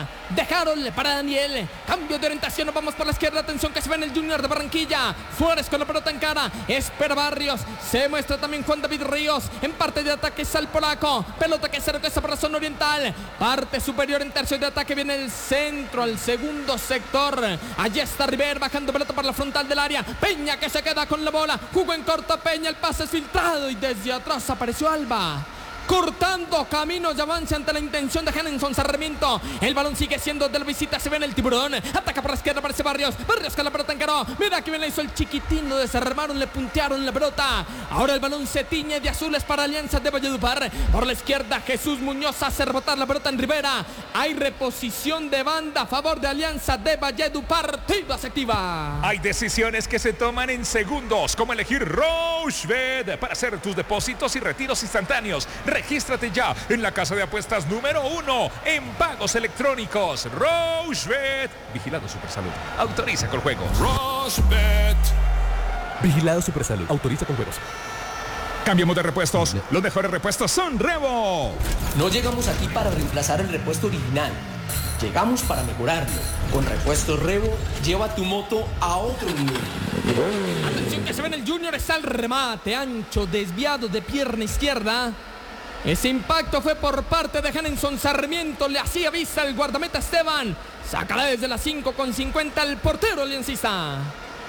de Harold para Daniel. Cambio de orientación, nos vamos por la izquierda. Atención que se ve en el Junior de Barranquilla. Flores con la pelota en cara. Espera Barrios. Se muestra también Juan David Ríos. En parte de ataque está el polaco. Pelota que se regresa por la zona oriental. Parte superior en tercio de ataque. Viene el centro al segundo sector. Allí está River bajando pelota para la frontal del área. Peña que se queda con la bola. Jugó en corto Peña. El pase es filtrado y desde atrás apareció Alba. Cortando caminos de avance ante la intención de Henningson Sarmiento. El balón sigue siendo de la visita. Se ve en el Tiburón. Ataca por la izquierda, aparece Barrios. Barrios con la pelota encaró. Mira que bien la hizo el chiquitín. Lo desarmaron, le puntearon la pelota. Ahora el balón se tiñe de azules para Alianza de Valledupar. Por la izquierda, Jesús Muñoz hace rebotar la pelota en Rivera. Hay reposición de banda a favor de Alianza de Valledupar. Se activa. Hay decisiones que se toman en segundos, como elegir Rochebet para hacer tus depósitos y retiros instantáneos. Regístrate ya en la casa de apuestas número 1 en pagos electrónicos. Rochebet. Vigilado Supersalud. Autoriza con juegos. Rochebet. Vigilado Supersalud. Autoriza con juegos. Cambiemos de repuestos. Los mejores repuestos son Revo. No llegamos aquí para reemplazar el repuesto original. Llegamos para mejorarlo. Con Repuestos Revo, lleva tu moto a otro nivel. Atención que se ve en el Junior. Está el remate ancho, desviado de pierna izquierda. Ese impacto fue por parte de Henningson Sarmiento. Le hacía vista el guardameta Esteban. Sacará desde las 5:50 el portero aliancista.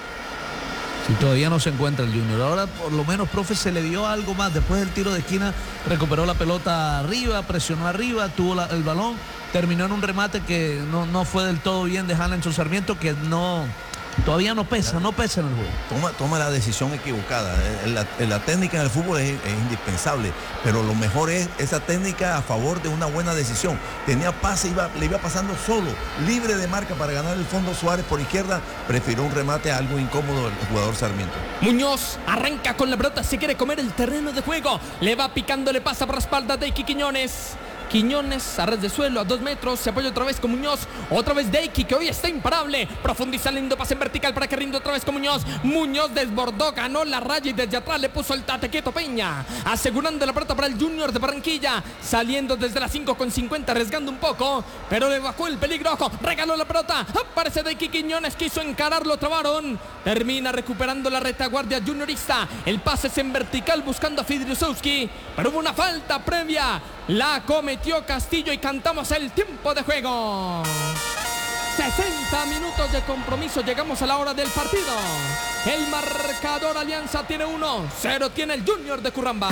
Si todavía no se encuentra el Junior. Ahora por lo menos, profe, se le dio algo más. Después del tiro de esquina recuperó la pelota arriba, presionó arriba, tuvo el balón. Terminó en un remate que no fue del todo bien de Henningson Sarmiento, que todavía no pesa en el juego. Toma la decisión equivocada. La técnica en el fútbol es indispensable, pero lo mejor es esa técnica a favor de una buena decisión. Tenía pase, le iba pasando solo, libre de marca para ganar el fondo. Suárez por izquierda prefirió un remate algo incómodo el jugador Sarmiento. Muñoz arranca con la pelota, se quiere comer el terreno de juego. Le va picando, le pasa por la espalda de Iki Quiñones. Quiñones a ras de suelo a 2 metros. Se apoya otra vez con Muñoz. Otra vez Deiki, que hoy está imparable. Profundiza lindo pase en vertical para que rinde otra vez con Muñoz. Muñoz desbordó, ganó la raya y desde atrás le puso el tate quieto Peña. Asegurando la pelota para el Junior de Barranquilla. Saliendo desde las 5:50, arriesgando un poco. Pero le bajó el peligro. Ojo, regaló la pelota. Aparece Deiki Quiñones, quiso encararlo, trabaron. Termina recuperando la retaguardia juniorista. El pase es en vertical buscando a Fidriusowski. Pero hubo una falta previa. La cometió Castillo y cantamos el tiempo de juego. 60 minutos de compromiso. Llegamos a la hora del partido. El marcador Alianza tiene 1-0. Tiene el Junior de Curramba.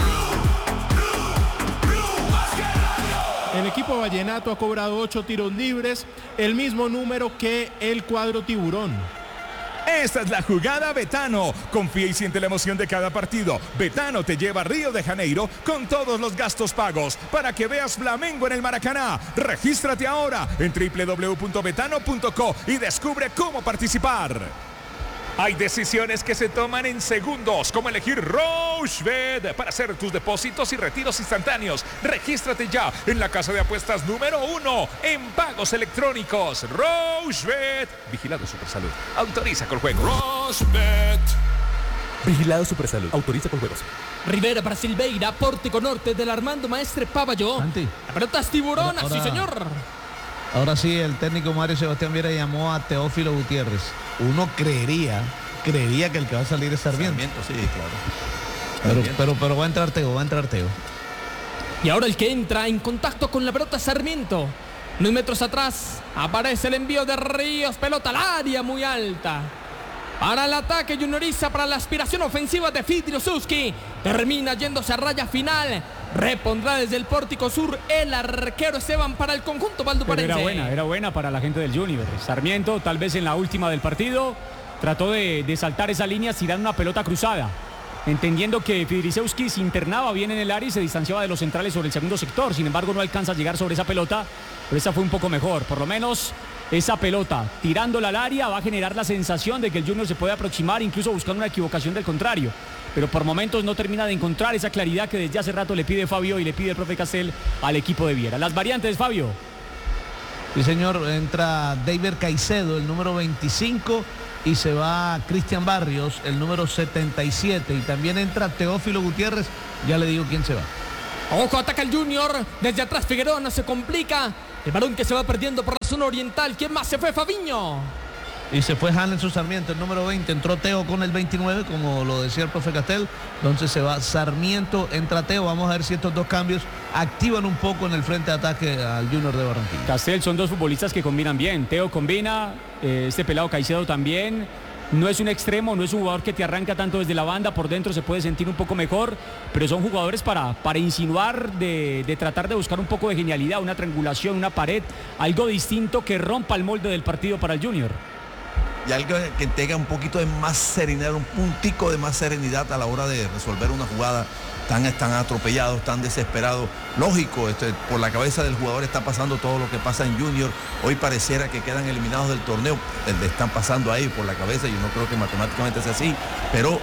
El equipo vallenato ha cobrado 8 tiros libres, el mismo número que el cuadro Tiburón. Esta es la jugada Betano. Confía y siente la emoción de cada partido. Betano te lleva a Río de Janeiro con todos los gastos pagos para que veas Flamengo en el Maracaná. Regístrate ahora en www.betano.co y descubre cómo participar. Hay decisiones que se toman en segundos, como elegir Rochebet para hacer tus depósitos y retiros instantáneos. Regístrate ya en la casa de apuestas número 1 en pagos electrónicos. Rochebet. Vigilado Supersalud. Autoriza con juegos. Rochebet. Vigilado Supersalud. Autoriza con juegos. Rivera para Silveira, pórtico norte del Armando Maestre Pavalló. La pelota es Tiburón, sí señor. Ahora sí, el técnico Mario Sebastián Viera llamó a Teófilo Gutiérrez. Uno creería que el que va a salir es Sarmiento. Sí, claro. Pero va a entrar Teo, Y ahora el que entra en contacto con la pelota Sarmiento. Unos metros atrás aparece el envío de Ríos, pelota al área muy alta. Para el ataque juniorista, para la aspiración ofensiva de Fidriusowski. Termina yéndose a raya final. Repondrá desde el pórtico sur el arquero Esteban para el conjunto valduparense. Era buena para la gente del Junior. Sarmiento, tal vez en la última del partido, trató de saltar esa línea tirando una pelota cruzada, entendiendo que Fidriusowski se internaba bien en el área y se distanciaba de los centrales sobre el segundo sector. Sin embargo, no alcanza a llegar sobre esa pelota, pero esa fue un poco mejor. Por lo menos esa pelota tirándola al área va a generar la sensación de que el Junior se puede aproximar, incluso buscando una equivocación del contrario. Pero por momentos no termina de encontrar esa claridad que desde hace rato le pide Fabio y le pide el profe Castel al equipo de Viera. Las variantes, Fabio. Sí, señor. Entra David Caicedo, el número 25, y se va Cristian Barrios, el número 77. Y también entra Teófilo Gutiérrez. Ya le digo quién se va. Ojo, ataca el Junior. Desde atrás Figueroa no se complica. El balón que se va perdiendo por la zona oriental. ¿Quién más se fue? Fabiño. Y se fue Hanelson Sarmiento, el número 20. Entró Teo con el 29, como lo decía el profe Castel. Entonces se va Sarmiento, entra Teo. Vamos a ver si estos dos cambios activan un poco en el frente de ataque al Junior de Barranquilla. Castel, son dos futbolistas que combinan bien. Teo combina, este pelado Caicedo también. No es un extremo, no es un jugador que te arranca tanto desde la banda, por dentro se puede sentir un poco mejor, pero son jugadores para insinuar, de tratar de buscar un poco de genialidad, una triangulación, una pared, algo distinto que rompa el molde del partido para el Junior. Y algo que tenga un poquito de más serenidad, un puntico de más serenidad a la hora de resolver una jugada. Están atropellados, tan desesperados. Lógico, por la cabeza del jugador está pasando todo lo que pasa en Junior. Hoy pareciera que quedan eliminados del torneo. Le están pasando ahí por la cabeza. Yo no creo que matemáticamente sea así, pero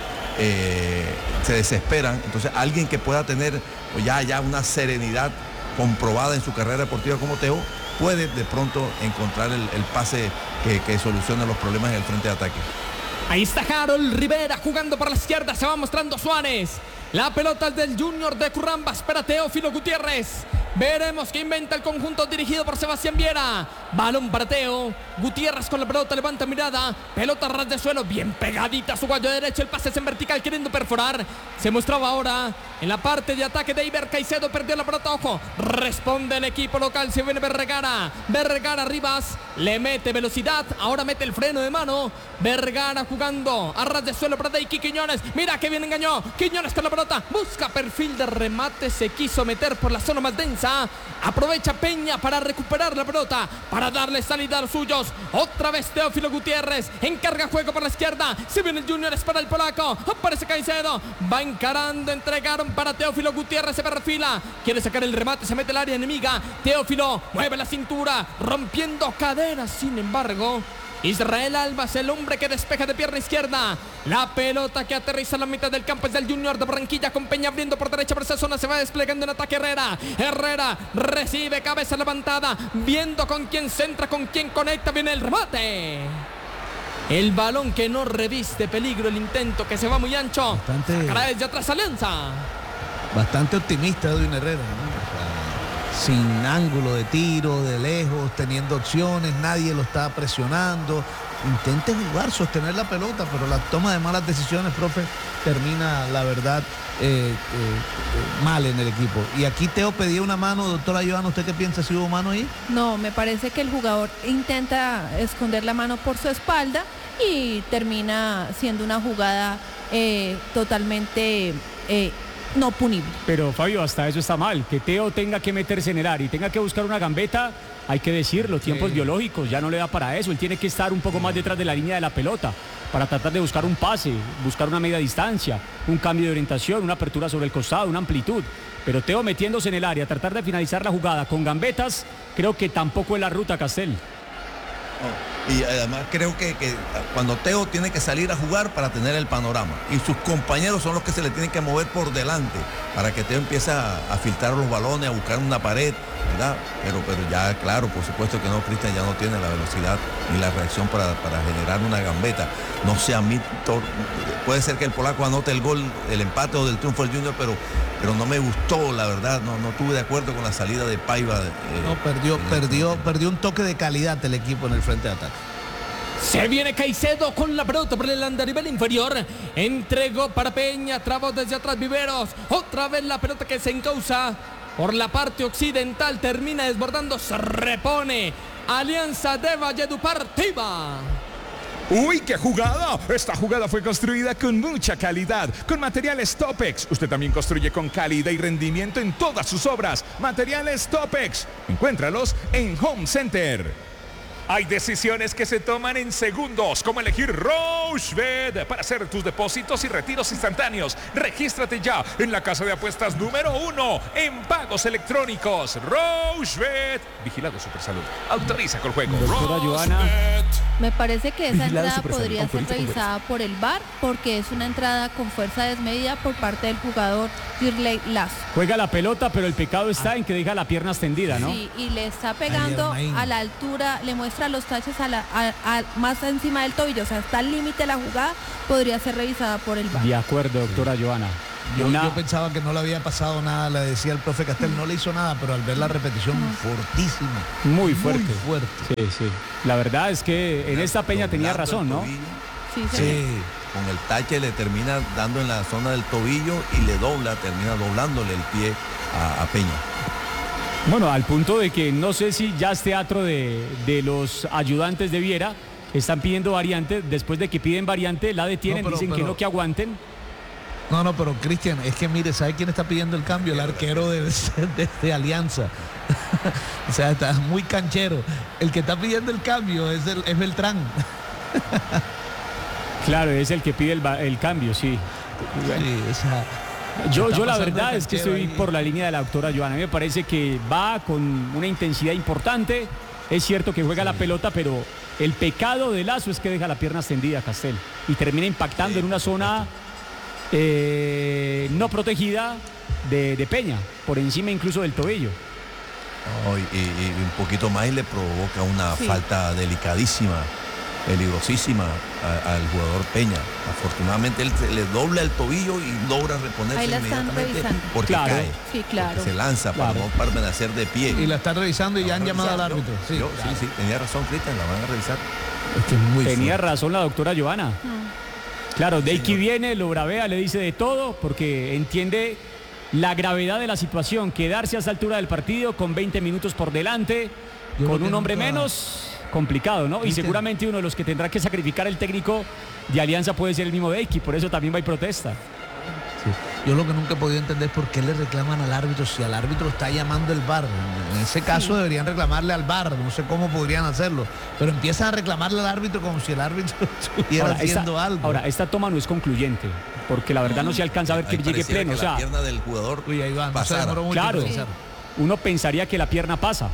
se desesperan. Entonces alguien que pueda tener ya una serenidad comprobada en su carrera deportiva como Teo, puede de pronto encontrar el pase que solucione los problemas en el frente de ataque. Ahí está Harold Rivera jugando por la izquierda. Se va mostrando Suárez. La pelota es del Junior de Curramba. Espera Teófilo Gutiérrez. Veremos qué inventa el conjunto dirigido por Sebastián Viera. Balón para Teo. Gutiérrez con la pelota, levanta mirada. Pelota ras de suelo, bien pegadita a su guayo derecho. El pase es en vertical queriendo perforar. Se mostraba ahora en la parte de ataque de Iber Caicedo. Perdió la pelota, ojo. Responde el equipo local, se viene Vergara. Vergara Rivas, le mete velocidad. Ahora mete el freno de mano. Vergara jugando a ras de suelo para Deiki Quiñones. Mira que bien engañó. Quiñones con la pelota. Busca perfil de remate. Se quiso meter por la zona más densa. Aprovecha Peña para recuperar la pelota, para darle salida a los suyos. Otra vez Teófilo Gutiérrez encarga juego por la izquierda. Se viene el Junior, es para el polaco. Aparece Caicedo, va encarando. Entregaron para Teófilo Gutiérrez, se perfila, quiere sacar el remate, se mete el área enemiga. Teófilo mueve la cintura, rompiendo caderas. Sin embargo, Israel Albas, el hombre que despeja de pierna izquierda. La pelota que aterriza en la mitad del campo es del Junior de Barranquilla, con Peña abriendo por derecha por esa zona. Se va desplegando en ataque Herrera recibe, cabeza levantada, viendo con quién centra, con quién conecta. Viene el remate. El balón que no reviste peligro, el intento que se va muy ancho. Sacará desde atrás Alianza. Bastante optimista Edwin Herrera, ¿no? Sin ángulo de tiro, de lejos, teniendo opciones, nadie lo está presionando. Intente jugar, sostener la pelota, pero la toma de malas decisiones, profe, termina, la verdad, mal en el equipo. Y aquí Teo pedía una mano, doctora Joana, ¿usted qué piensa? ¿Si hubo mano ahí? No, me parece que el jugador intenta esconder la mano por su espalda y termina siendo una jugada totalmente no punible. Pero Fabio, hasta eso está mal, que Teo tenga que meterse en el área y tenga que buscar una gambeta. Hay que decirlo, tiempos biológicos, ya no le da para eso. Él tiene que estar un poco más detrás de la línea de la pelota para tratar de buscar un pase, buscar una media distancia, un cambio de orientación, una apertura sobre el costado, una amplitud. Pero Teo metiéndose en el área, tratar de finalizar la jugada con gambetas, creo que tampoco es la ruta, Castel. Y además creo que cuando Teo tiene que salir a jugar para tener el panorama, y sus compañeros son los que se le tienen que mover por delante para que Teo empiece a filtrar los balones, a buscar una pared, ¿verdad? Pero ya, claro, por supuesto que no, Cristian ya no tiene la velocidad ni la reacción para generar una gambeta. No sé, a mí puede ser que el polaco anote el gol, el empate o del triunfo del Junior, pero no me gustó, la verdad, no estuve de acuerdo con la salida de Paiva. Perdió un toque de calidad el equipo en el frente de ataque. Se viene Caicedo con la pelota por el andarivel inferior. Entregó para Peña, trabó desde atrás Viveros. Otra vez la pelota que se encausa por la parte occidental, termina desbordando, se repone. Alianza de Valledupar, Tiva. ¡Uy, qué jugada! Esta jugada fue construida con mucha calidad, con materiales Topex. Usted también construye con calidad y rendimiento en todas sus obras. Materiales Topex. Encuéntralos en Home Center. Hay decisiones que se toman en segundos, como elegir Rochebet para hacer tus depósitos y retiros instantáneos. Regístrate ya en la casa de apuestas número 1 en pagos electrónicos. Rochebet. Vigilado Supersalud. Autoriza con juego. Doctora Joana. Me parece que esa Vigilado entrada Supersalud. podría ser Autoriza con revisada por el VAR, porque es una entrada con fuerza desmedida por parte del jugador Dirley Lazo. Juega la pelota, pero el pecado está en que deja la pierna extendida, ¿no? Sí, y le está pegando a la altura, le muestra los taches más encima del tobillo, o sea, está al límite de la jugada, podría ser revisada por el VAR. De acuerdo, doctora Joana. Yo pensaba que no le había pasado nada, le decía el profe Castel, no le hizo nada, pero al ver la repetición, fortísima. Muy fuerte. Muy fuerte. Sí. La verdad es que en esta Peña tenía razón, ¿no? Sí. Con el tache le termina dando en la zona del tobillo y termina doblándole el pie a Peña. Bueno, al punto de que no sé si ya es teatro de los ayudantes de Viera, están pidiendo variante, después de que piden variante, la detienen, dicen que no, que aguanten. No, pero Cristian, es que mire, ¿sabe quién está pidiendo el cambio? El arquero de Alianza. O sea, está muy canchero. El que está pidiendo el cambio es Beltrán. Claro, es el que pide el cambio, sí. Sí, o sea, yo la verdad es que estoy por la línea de la doctora Joana. A mí me parece que va con una intensidad importante. Es cierto que juega la pelota, pero el pecado de Lazo es que deja la pierna extendida a Castel y termina impactando en una zona no protegida de Peña, por encima incluso del tobillo. Y un poquito más y le provoca una falta delicadísima, peligrosísima al jugador Peña. Afortunadamente él le dobla el tobillo y logra reponerse inmediatamente porque cae. Sí, claro. Se lanza para no permanecer de pie. Y la están revisando y ya han llamado al árbitro. Sí, tenía razón Cristian, la van a revisar. Tenía razón la doctora Joana. Claro, Deiki viene, lo bravea, le dice de todo porque entiende la gravedad de la situación. Quedarse a esa altura del partido con 20 minutos por delante, con un hombre menos, complicado, ¿no? Y seguramente uno de los que tendrá que sacrificar el técnico de Alianza puede ser el mismo Deiki, por eso también va a protesta. Sí. Yo lo que nunca he podido entender es por qué le reclaman al árbitro si al árbitro está llamando el VAR. En ese caso deberían reclamarle al VAR, no sé cómo podrían hacerlo, pero empiezan a reclamarle al árbitro como si el árbitro estuviera haciendo algo. Ahora, esta toma no es concluyente, porque la verdad no se alcanza a ver que llegue pleno. Que la pierna del jugador claro, uno pensaría que la pierna pasa.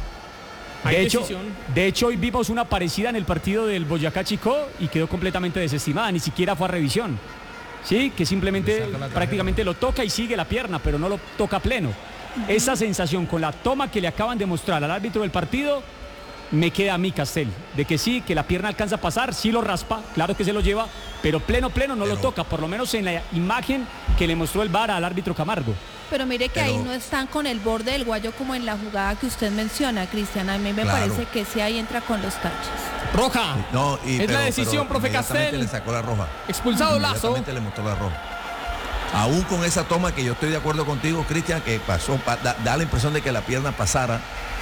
De hecho, hoy vimos una parecida en el partido del Boyacá Chicó y quedó completamente desestimada, ni siquiera fue a revisión. Sí, que simplemente prácticamente lo toca y sigue la pierna, pero no lo toca pleno. Esa sensación con la toma que le acaban de mostrar al árbitro del partido, me queda a mí, Castel, de que sí, que la pierna alcanza a pasar, sí lo raspa, claro que se lo lleva, pero pleno no lo toca, por lo menos en la imagen que le mostró el VAR al árbitro Camargo. Pero mire que ahí no están con el borde del guayo como en la jugada que usted menciona, Cristian. A mí me parece que sí ahí entra con los taches. Roja. La decisión, profe Castel. Le sacó la roja. Expulsado Lazo. Le mostró la roja. Aún con esa toma que yo estoy de acuerdo contigo, Cristian, que pasó, da la impresión de que la pierna pasara,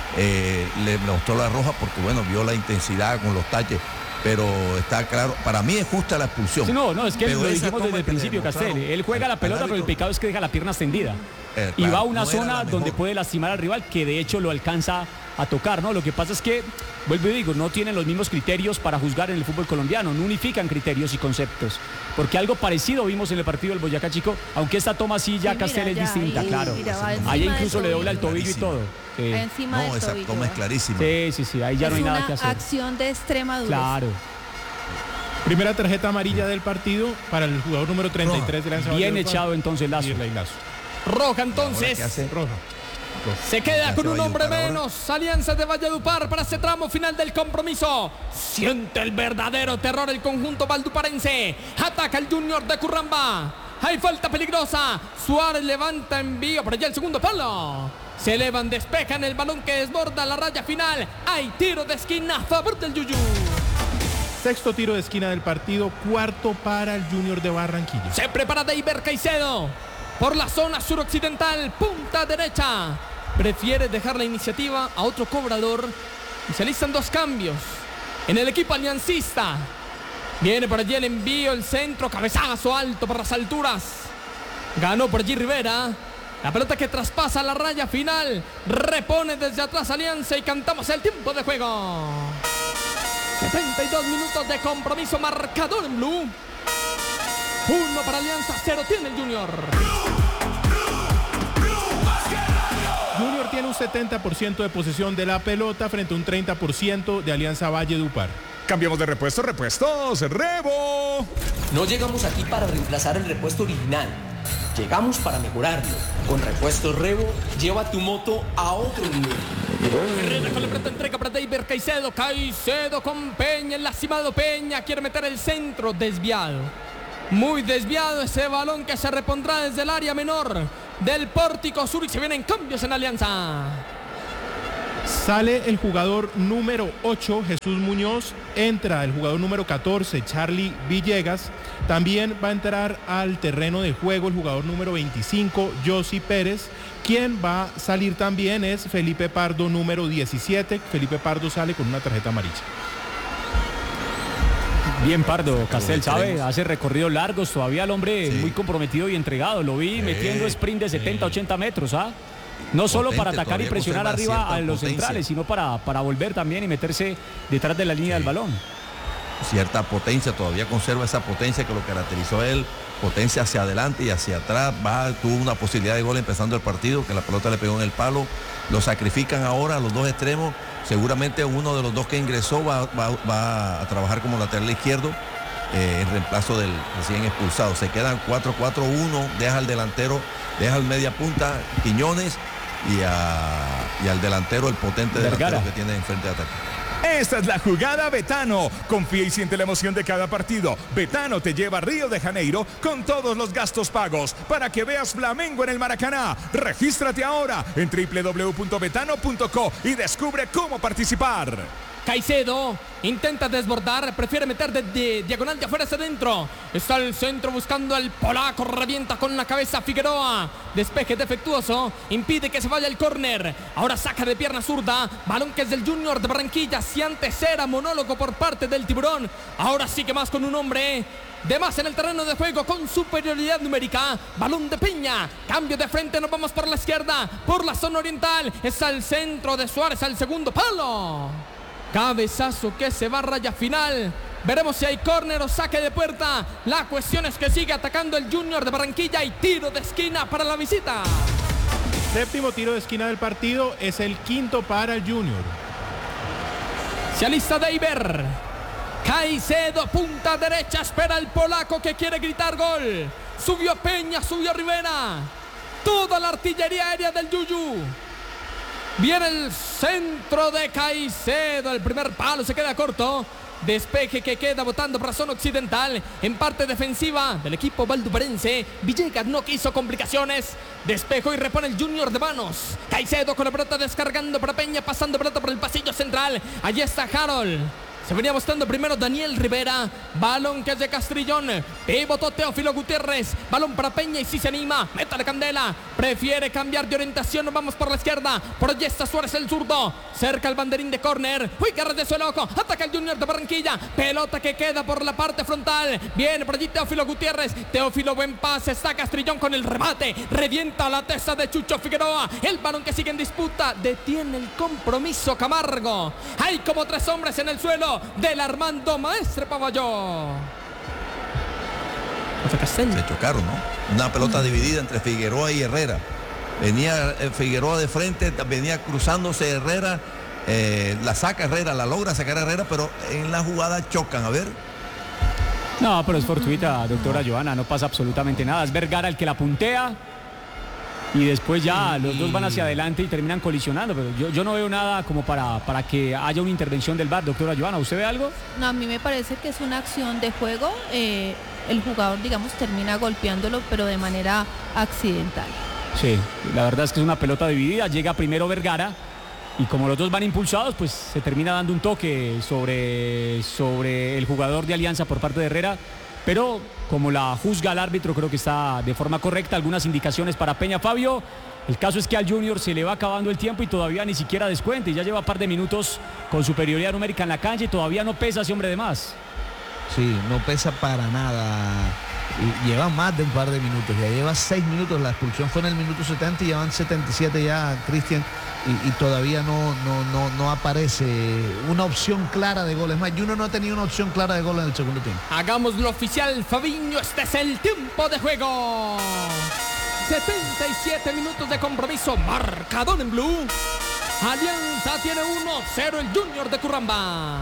le mostró la roja porque, bueno, vio la intensidad con los taches. Pero está claro, para mí es justa la expulsión. Sí, no, es que lo dijimos desde el principio, Castel. Él juega la pelota, pero el pecado es que deja la pierna extendida. Y va a una zona donde puede lastimar al rival, que de hecho lo alcanza a tocar, ¿no? Lo que pasa es que, vuelvo y digo, no tienen los mismos criterios para juzgar en el fútbol colombiano, no unifican criterios y conceptos. Porque algo parecido vimos en el partido del Boyacá Chico, aunque esta toma sí ya Castel es distinta, claro. Ahí incluso le dobla el tobillo y todo. Encima del esa toma es clarísima. Sí, ahí ya no hay nada que hacer. Es una acción de extrema dureza. Claro. Primera tarjeta amarilla del partido para el jugador número 33 de Alianza. Bien echado entonces Lazo. Roja entonces. Roja. Se queda con un hombre menos. Alianza de Valledupar para ese tramo final del compromiso. Siente el verdadero terror el conjunto valduparense. Ataca el Junior de Curramba. Hay falta peligrosa. Suárez levanta envío por allá el segundo palo. Se elevan, despejan el balón que desborda la raya final. Hay tiro de esquina a favor del Yuyu. Sexto tiro de esquina del partido, cuarto para el Junior de Barranquilla. Se prepara Deiber Caicedo por la zona suroccidental, punta derecha. Prefiere dejar la iniciativa a otro cobrador y se alistan dos cambios en el equipo aliancista. Viene por allí el envío, el centro, cabezazo alto por las alturas. Ganó por allí Rivera. La pelota que traspasa la raya final. Repone desde atrás Alianza y cantamos el tiempo de juego. 72 minutos de compromiso, marcador en blue. 1 para Alianza, 0 tiene el Junior. Junior tiene un 70% de posesión de la pelota frente a un 30% de Alianza Valledupar. Cambiamos de repuestos, Rebo. No llegamos aquí para reemplazar el repuesto original. Llegamos para mejorarlo. Con Repuestos Rebo, lleva tu moto a otro nivel. Herrera con la pelota entrega para Deiber Caicedo. Caicedo con Peña, el lastimado Peña. Quiere meter el centro, desviado. Muy desviado ese balón que se repondrá desde el área menor del Pórtico Sur y se vienen cambios en Alianza. Sale el jugador número 8, Jesús Muñoz. Entra el jugador número 14, Charlie Villegas. También va a entrar al terreno de juego el jugador número 25, Yossi Pérez. Quien va a salir también es Felipe Pardo, número 17. Felipe Pardo sale con una tarjeta amarilla. Bien Pardo, Castel, ¿sabe? Hace recorridos largos, todavía el hombre muy comprometido y entregado. Lo vi metiendo sprint de 70, 80 metros, ¿ah? No solo para atacar y presionar arriba a los centrales, sino para volver también y meterse detrás de la línea del balón. Cierta potencia, todavía conserva esa potencia que lo caracterizó a él, potencia hacia adelante y hacia atrás, tuvo una posibilidad de gol empezando el partido, que la pelota le pegó en el palo, lo sacrifican ahora a los dos extremos, seguramente uno de los dos que ingresó va a trabajar como lateral izquierdo, en reemplazo del recién expulsado. Se quedan 4-4-1, deja al delantero, deja al media punta, Quiñones, y al delantero, el potente delantero que tiene enfrente de ataque. Esta es la jugada Betano. Confía y siente la emoción de cada partido. Betano te lleva a Río de Janeiro con todos los gastos pagos para que veas Flamengo en el Maracaná. Regístrate ahora en www.betano.co y descubre cómo participar. Caicedo intenta desbordar, prefiere meter de diagonal de afuera hacia adentro. Está el centro buscando al polaco, revienta con la cabeza Figueroa. Despeje defectuoso, impide que se vaya el córner. Ahora saca de pierna zurda, balón que es del Junior de Barranquilla. Si antes era monólogo por parte del Tiburón, ahora sí que más con un hombre de más en el terreno de juego con superioridad numérica. Balón de Peña, cambio de frente, nos vamos por la izquierda, por la zona oriental. Está el centro de Suárez al segundo palo. Cabezazo que se va a raya final. Veremos si hay córner o saque de puerta. La cuestión es que sigue atacando el Junior de Barranquilla y tiro de esquina para la visita. Séptimo tiro de esquina del partido, es el quinto para el Junior. Se alista Deiber. Caicedo, punta derecha, espera el polaco que quiere gritar gol. Subió Peña, subió Rivera. Toda la artillería aérea del Yuyu. Viene el centro de Caicedo, el primer palo se queda corto. Despeje que queda botando para zona occidental. En parte defensiva del equipo valduparense, Villegas no quiso complicaciones. Despejo y repone el Junior de manos. Caicedo con la pelota descargando para Peña, pasando pelota por el pasillo central. Allí está Harold. Se venía mostrando primero Daniel Rivera. Balón que es de Castrillón. Pivotó Teófilo Gutiérrez. Balón para Peña y si se anima. Meta la candela. Prefiere cambiar de orientación. Nos vamos por la izquierda. Por allí está Suárez el zurdo. Cerca el banderín de córner. Uy, que de suelo ojo. Ataca el Junior de Barranquilla. Pelota que queda por la parte frontal. Viene por allí Teófilo Gutiérrez. Teófilo, buen pase. Está Castrillón con el remate. Revienta la testa de Chucho Figueroa. El balón que sigue en disputa. Detiene el compromiso Camargo. Hay como tres hombres en el suelo del Armando Maestre Pavalló. Se chocaron, ¿no? Una pelota dividida entre Figueroa y Herrera. Venía Figueroa de frente, venía cruzándose Herrera, la saca Herrera, la logra sacar Herrera, pero en la jugada chocan, a ver. No, pero es fortuita, doctora Joana, no pasa absolutamente nada. Es Vergara el que la puntea y después ya los dos van hacia adelante y terminan colisionando, pero yo no veo nada como para que haya una intervención del VAR, doctora Joana. ¿Usted ve algo? No, a mí me parece que es una acción de juego. El jugador, digamos, termina golpeándolo, pero de manera accidental. Sí, la verdad es que es una pelota dividida. Llega primero Vergara y como los dos van impulsados, pues se termina dando un toque sobre el jugador de Alianza por parte de Herrera. Pero como la juzga el árbitro, creo que está de forma correcta. Algunas indicaciones para Peña. Fabio, el caso es que al Junior se le va acabando el tiempo y todavía ni siquiera descuenta. Y ya lleva un par de minutos con superioridad numérica en la cancha y todavía no pesa ese hombre de más. Sí, no pesa para nada. Y lleva más de un par de minutos. Ya lleva 6 minutos. La expulsión fue en el minuto 70 y ya van 77 ya, Cristian. Y todavía no aparece una opción clara de gol. Es más, Junior no ha tenido una opción clara de gol en el segundo tiempo. Hagámoslo oficial, Fabiño. Este es el tiempo de juego. 77 minutos de compromiso. Marcador en blue. Alianza tiene 1-0 el Junior de Curramba.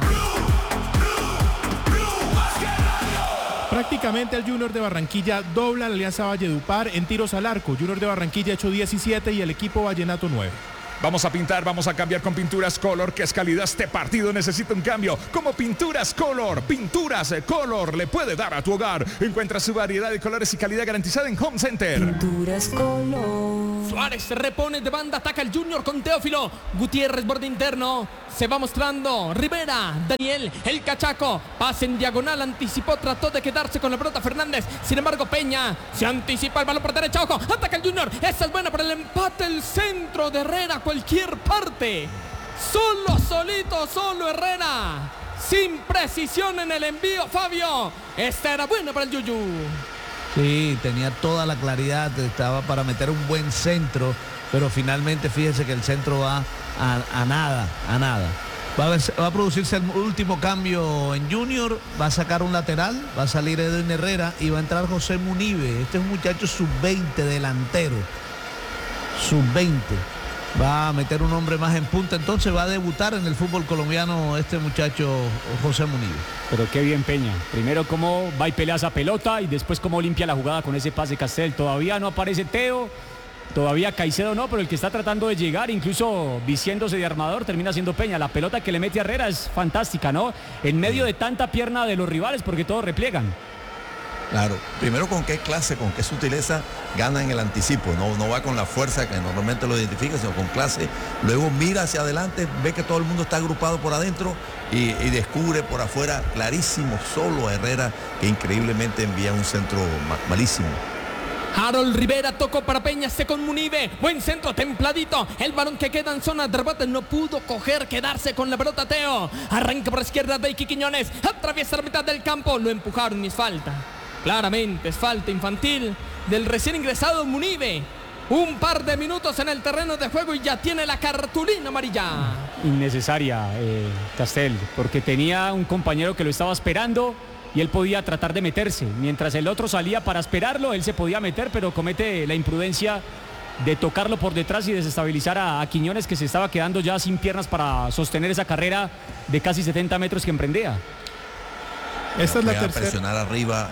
Prácticamente el Junior de Barranquilla dobla la Alianza Valledupar en tiros al arco. Junior de Barranquilla ha hecho 17 y el equipo vallenato 9. Vamos a pintar, vamos a cambiar con Pinturas Color, que es calidad. Este partido necesita un cambio. Como Pinturas Color, Pinturas Color le puede dar a tu hogar. Encuentra su variedad de colores y calidad garantizada en Home Center. Pinturas Color. Suárez se repone de banda, ataca el Junior con Teófilo. Gutiérrez, borde interno. Se va mostrando Rivera, Daniel, el cachaco. Pase en diagonal, anticipó, trató de quedarse con la pelota Fernández. Sin embargo, Peña se anticipa el balón por derecha. Ojo, ataca el Junior. Esa es buena para el empate. El centro de Herrera, cualquier parte. Solo Herrera. Sin precisión en el envío, Fabio. Esta era buena para el Yuyu. Sí, tenía toda la claridad, estaba para meter un buen centro, pero finalmente fíjese que el centro va a nada. Va a producirse el último cambio en Junior, va a sacar un lateral, va a salir Edwin Herrera y va a entrar José Munive. Este es un muchacho sub-20 delantero, sub-20. Va a meter un hombre más en punta, entonces va a debutar en el fútbol colombiano este muchacho José Munive. Pero qué bien Peña. Primero cómo va y pelea esa pelota y después cómo limpia la jugada con ese pase Castel. Todavía no aparece Teo, todavía Caicedo no, pero el que está tratando de llegar, incluso vistiéndose de armador, termina siendo Peña. La pelota que le mete a Herrera es fantástica, ¿no? En medio de tanta pierna de los rivales porque todos repliegan. Claro, primero con qué clase, con qué sutileza gana en el anticipo, no va con la fuerza que normalmente lo identifica, sino con clase. Luego mira hacia adelante, ve que todo el mundo está agrupado por adentro y descubre por afuera clarísimo solo a Herrera, que increíblemente envía un centro malísimo. Harold Rivera tocó para Peña, se con Munive, buen centro, templadito, el balón que queda en zona de rebote, no pudo quedarse con la pelota Teo, arranca por la izquierda de Iqui Quiñones, atraviesa la mitad del campo, lo empujaron y es falta. Claramente es falta infantil del recién ingresado Munive. Un par de minutos en el terreno de juego y ya tiene la cartulina amarilla. Innecesaria, Castel, porque tenía un compañero que lo estaba esperando y él podía tratar de meterse. Mientras el otro salía para esperarlo, él se podía meter, pero comete la imprudencia de tocarlo por detrás y desestabilizar a Quiñones, que se estaba quedando ya sin piernas para sostener esa carrera de casi 70 metros que emprendía. Esta es la tercera. Presionar arriba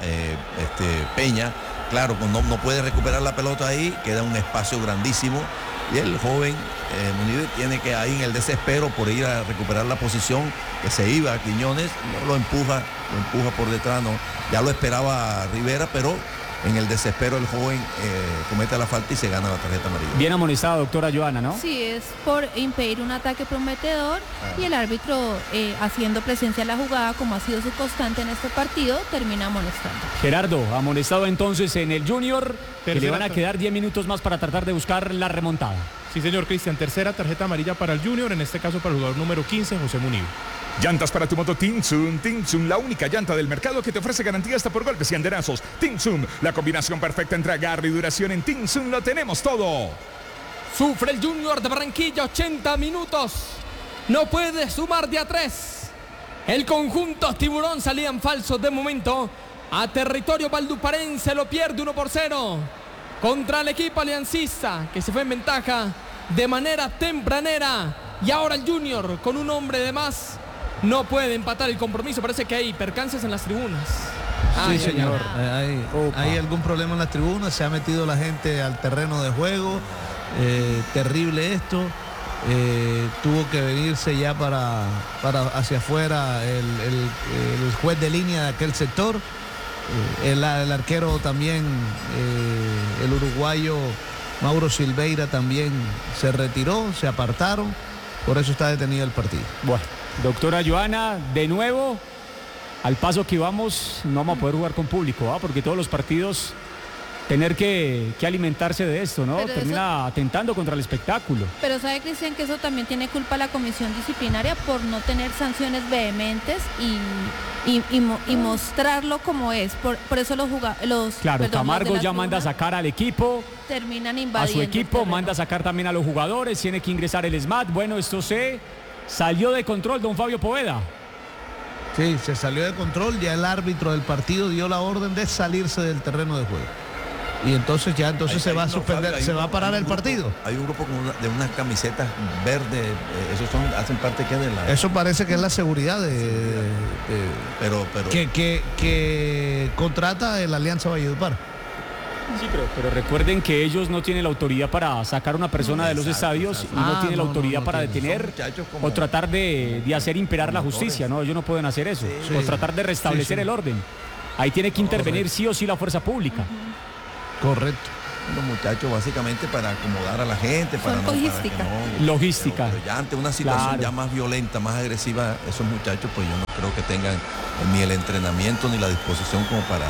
Peña, claro, no puede recuperar la pelota ahí, queda un espacio grandísimo y el joven Munive tiene que ahí en el desespero por ir a recuperar la posición que se iba a Quiñones, lo empuja por detrás, ya lo esperaba Rivera, pero en el desespero el joven comete la falta y se gana la tarjeta amarilla. Bien amonestada, doctora Joana, ¿no? Sí, es por impedir un ataque prometedor y el árbitro, haciendo presencia en la jugada, como ha sido su constante en este partido, termina amonestando. Gerardo, amonestado entonces en el Junior, que le van a quedar 10 minutos más para tratar de buscar la remontada. Sí, señor Cristian, tercera tarjeta amarilla para el Junior, en este caso para el jugador número 15, José Munive. Llantas para tu moto Tinsun, la única llanta del mercado que te ofrece garantía hasta por golpes y andenazos. Tinsun, la combinación perfecta entre agarre y duración. En Tinsun lo tenemos todo. Sufre el Junior de Barranquilla, 80 minutos. No puede sumar de a 3. El conjunto tiburón salía en falso de momento. A territorio valduparense lo pierde 1-0. Contra el equipo aliancista, que se fue en ventaja de manera tempranera. Y ahora el Junior, con un hombre de más, no puede empatar el compromiso. Parece que hay percances en las tribunas. Sí, señor. Hay algún problema en las tribunas. Se ha metido la gente al terreno de juego. Terrible esto. Tuvo que venirse ya para hacia afuera el juez de línea de aquel sector. El arquero también, el uruguayo Mauro Silveira también se retiró, se apartaron. Por eso está detenido el partido. Bueno, doctora Joana, de nuevo, al paso que vamos, no vamos a poder jugar con público, porque todos los partidos tener que alimentarse de esto, ¿no? Pero termina atentando contra el espectáculo. Pero sabe, Cristian, que eso también tiene culpa la comisión disciplinaria por no tener sanciones vehementes y mostrarlo como es. Por eso los jugadores... Claro, Camargo ya manda a sacar al equipo. Terminan invadiendo. A su equipo, manda a sacar también a los jugadores, tiene que ingresar el SMAT. Bueno, esto se salió de control, don Fabio Poveda. Sí, se salió de control, ya el árbitro del partido dio la orden de salirse del terreno de juego. Y entonces se va a suspender, se va a parar el partido. Hay un grupo de unas camisetas verdes, esos hacen parte de la... Eso parece que es la seguridad pero que contrata el Alianza Valledupar. Sí, pero recuerden que ellos no tienen la autoridad para sacar a una persona de los estadios y no tienen la autoridad para detener o tratar de hacer imperar la justicia, ¿no? Ellos no pueden hacer eso, o tratar de restablecer el orden. Ahí tiene que intervenir sí o sí la fuerza pública. Correcto. Los muchachos básicamente para acomodar a la gente, para logística. Logística. Pero ya ante una situación ya más violenta, más agresiva, esos muchachos pues yo no creo que tengan ni el entrenamiento ni la disposición como para...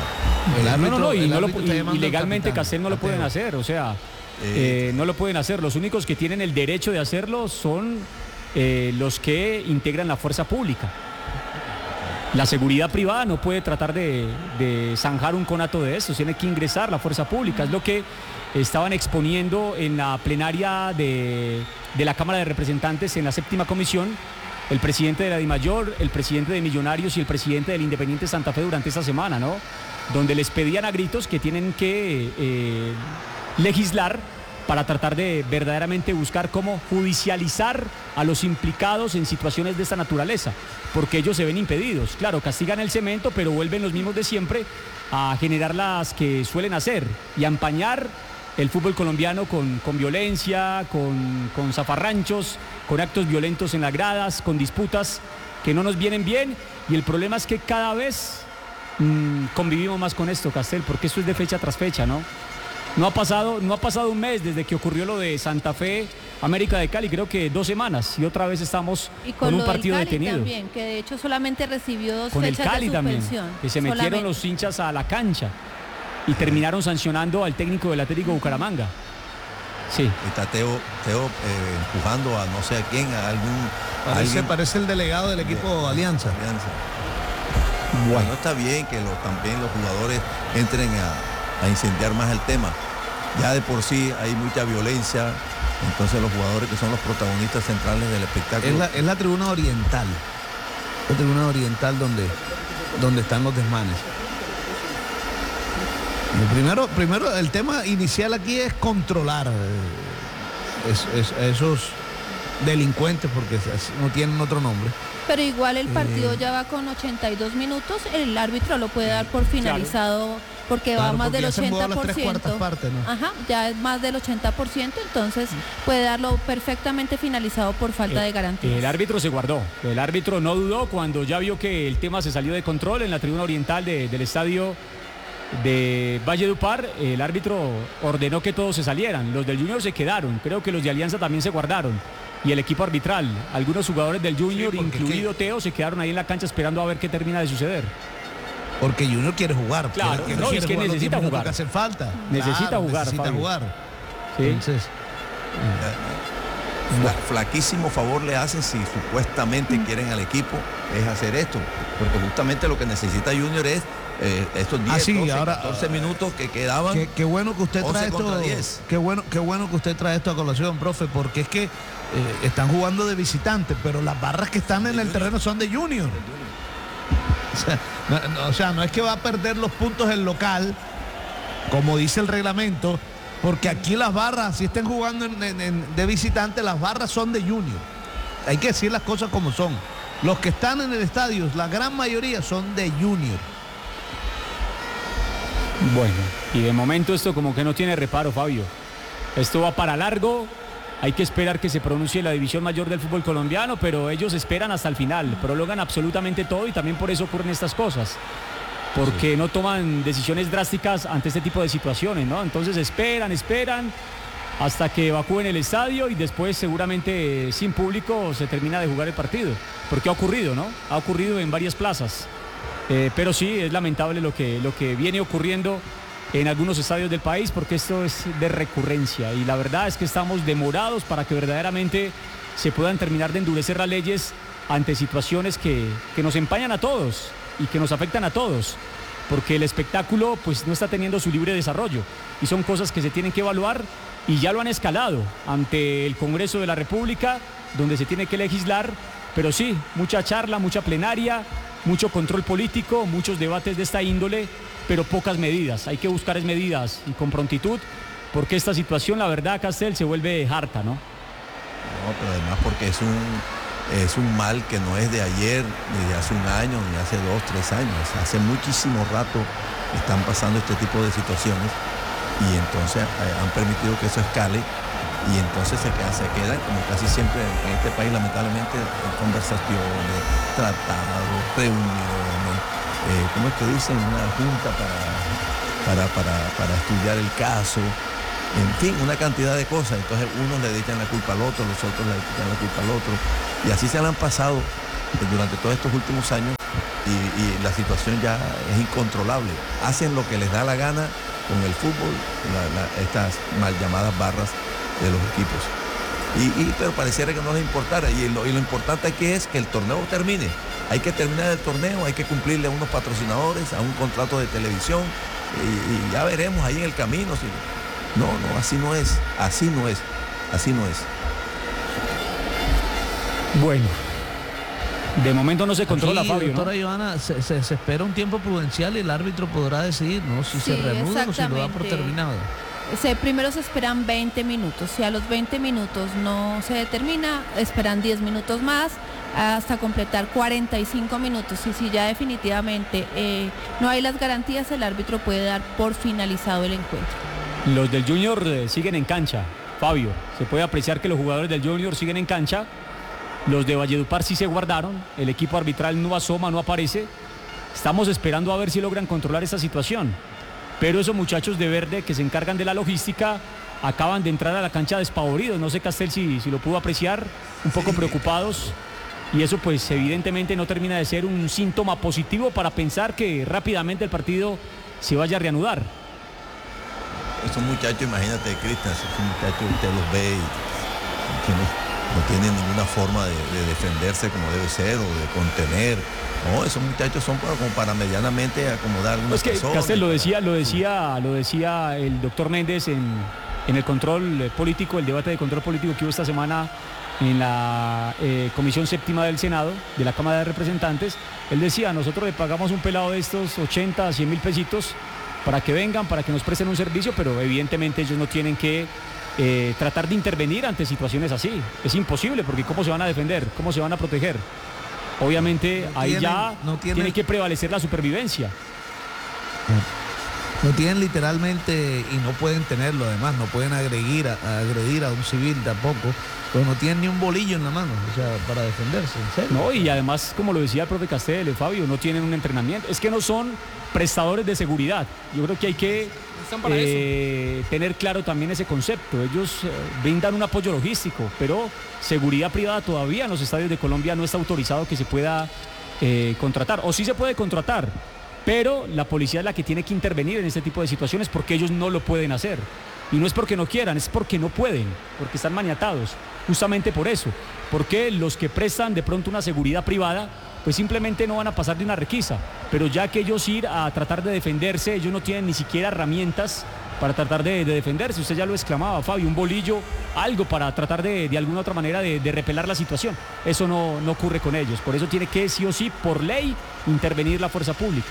Y legalmente Castel no lo pueden hacer, o sea, no lo pueden hacer. Los únicos que tienen el derecho de hacerlo son los que integran la fuerza pública. La seguridad privada no puede tratar de zanjar un conato de eso, tiene que ingresar la fuerza pública. Es lo que estaban exponiendo en la plenaria de la Cámara de Representantes en la 7ª comisión, el presidente de la DIMAYOR, el presidente de Millonarios y el presidente del Independiente Santa Fe durante esta semana, ¿no? Donde les pedían a gritos que tienen que legislar para tratar de verdaderamente buscar cómo judicializar a los implicados en situaciones de esta naturaleza, porque ellos se ven impedidos. Claro, castigan el cemento, pero vuelven los mismos de siempre a generar las que suelen hacer y a empañar el fútbol colombiano con violencia, con zafarranchos, con actos violentos en las gradas, con disputas que no nos vienen bien, y el problema es que cada vez convivimos más con esto, Castel, porque esto es de fecha tras fecha, ¿no? No ha pasado un mes desde que ocurrió lo de Santa Fe, América de Cali, creo que 2 semanas, y otra vez estamos con un partido detenido. También, que de hecho solamente recibió 2 con fechas el Cali de suspensión. También, que se metieron los hinchas a la cancha y terminaron sancionando al técnico del Atlético Bucaramanga. Sí. Está Teo empujando a no sé a quién, a algún... Parece el delegado del equipo Alianza. Bueno, está bien que también los jugadores entren a incendiar más el tema. Ya de por sí hay mucha violencia, entonces los jugadores que son los protagonistas centrales del espectáculo. Es la tribuna oriental. La tribuna oriental donde están los desmanes. Primero el tema inicial aquí es controlar esos delincuentes, porque no tienen otro nombre. Pero igual el partido ya va con 82 minutos, el árbitro lo puede dar por finalizado, porque va más del 80%. Partes, ¿no? Ajá, ya es más del 80%, entonces puede darlo perfectamente finalizado por falta de garantía. El árbitro se guardó, el árbitro no dudó cuando ya vio que el tema se salió de control en la tribuna oriental del estadio de Valledupar. El árbitro ordenó que todos se salieran, los del Junior se quedaron, creo que los de Alianza también se guardaron. Y el equipo arbitral, algunos jugadores del Junior, incluido Teo, se quedaron ahí en la cancha esperando a ver qué termina de suceder. Porque Junior quiere jugar. Claro, es que necesita jugar. Que hace falta. Necesita jugar. Sí. Entonces, flaquísimo favor le hacen si supuestamente quieren al equipo es hacer esto, porque justamente lo que necesita Junior es estos 14 minutos que quedaban. Qué bueno que usted trae esto. 10. Qué bueno que usted trae esto a colación, profe, porque es que están jugando de visitante, pero las barras que están en el terreno son de Junior. O sea, no es que va a perder los puntos el local, como dice el reglamento, porque aquí las barras, si estén jugando de visitante, las barras son de Junior. Hay que decir las cosas como son. Los que están en el estadio, la gran mayoría son de Junior. Bueno, y de momento esto como que no tiene reparo, Fabio. Esto va para largo. Hay que esperar que se pronuncie la división mayor del fútbol colombiano, pero ellos esperan hasta el final, prolongan absolutamente todo y también por eso ocurren estas cosas, porque no toman decisiones drásticas ante este tipo de situaciones, ¿no? Entonces esperan hasta que evacúen el estadio y después seguramente sin público se termina de jugar el partido, porque ha ocurrido, ¿no? Ha ocurrido en varias plazas, pero sí es lamentable lo que viene ocurriendo en algunos estadios del país, porque esto es de recurrencia y la verdad es que estamos demorados para que verdaderamente se puedan terminar de endurecer las leyes ante situaciones que nos empañan a todos y que nos afectan a todos, porque el espectáculo pues no está teniendo su libre desarrollo y son cosas que se tienen que evaluar y ya lo han escalado ante el Congreso de la República, donde se tiene que legislar, pero sí, mucha charla, mucha plenaria, mucho control político, muchos debates de esta índole, pero pocas medidas. Hay que buscar medidas y con prontitud, porque esta situación, la verdad, Castel, se vuelve harta, ¿no? No, pero además porque es un mal que no es de ayer, ni de hace un año, ni hace 2, 3 años. Hace muchísimo rato están pasando este tipo de situaciones y entonces han permitido que eso escale y entonces se quedan como casi siempre en este país lamentablemente en conversaciones, tratados, reuniones, ¿cómo es que dicen? Una junta para estudiar el caso, en fin, una cantidad de cosas. Entonces unos le echan la culpa al otro, los otros le echan la culpa al otro y así se la han pasado durante todos estos últimos años y la situación ya es incontrolable. Hacen lo que les da la gana con el fútbol, estas mal llamadas barras de los equipos. Pero pareciera que no les importara. Y lo importante aquí es que el torneo termine. Hay que terminar el torneo, hay que cumplirle a unos patrocinadores, a un contrato de televisión y ya veremos ahí en el camino. No, así no es. Bueno. De momento no se controla, aquí, Fabio, doctora ¿no? Ivana, se espera un tiempo prudencial y el árbitro podrá decidir, ¿no? Si se reanuda o si lo da por terminado. Primero se esperan 20 minutos. Si a los 20 minutos no se determina, esperan 10 minutos más hasta completar 45 minutos. Y si ya definitivamente no hay las garantías, el árbitro puede dar por finalizado el encuentro. Los del Junior siguen en cancha, Fabio. Se puede apreciar que los jugadores del Junior siguen en cancha. Los de Valledupar sí se guardaron, el equipo arbitral no asoma, no aparece. Estamos esperando a ver si logran controlar esta situación. Pero esos muchachos de verde que se encargan de la logística acaban de entrar a la cancha despavoridos. No sé, Castel, si lo pudo apreciar, un poco preocupados. Y eso pues evidentemente no termina de ser un síntoma positivo para pensar que rápidamente el partido se vaya a reanudar. Esos muchachos, imagínate, Cristian, esos muchachos usted los ve y no tienen ninguna forma de defenderse como debe ser o de contener. No, esos muchachos son como para medianamente acomodar una persona. Castel, lo decía el doctor Méndez en el control político, el debate de control político que hubo esta semana en la Comisión Séptima del Senado, de la Cámara de Representantes. Él decía, nosotros le pagamos un pelado de estos 80 a 100 mil pesitos para que vengan, para que nos presten un servicio, pero evidentemente ellos no tienen que tratar de intervenir ante situaciones así. Es imposible, porque ¿cómo se van a defender? ¿Cómo se van a proteger? Obviamente ahí ya tiene que prevalecer la supervivencia. No tienen literalmente, y no pueden tenerlo además, no pueden agredir a un civil tampoco, pero no tienen ni un bolillo en la mano, o sea, para defenderse, en serio. No, y además, como lo decía el profe Castel, Fabio, no tienen un entrenamiento. Es que no son prestadores de seguridad. Yo creo que hay que tener claro también ese concepto. Ellos brindan un apoyo logístico, pero seguridad privada todavía en los estadios de Colombia no está autorizado que se pueda contratar. O sí se puede contratar, pero la policía es la que tiene que intervenir en este tipo de situaciones porque ellos no lo pueden hacer. Y no es porque no quieran, es porque no pueden, porque están maniatados. Justamente por eso, porque los que prestan de pronto una seguridad privada, pues simplemente no van a pasar de una requisa. Pero ya que ellos ir a tratar de defenderse, ellos no tienen ni siquiera herramientas para tratar de defenderse. Usted ya lo exclamaba, Fabio, un bolillo, algo para tratar de alguna otra manera de repelar la situación. Eso no ocurre con ellos. Por eso tiene que, sí o sí, por ley, intervenir la fuerza pública.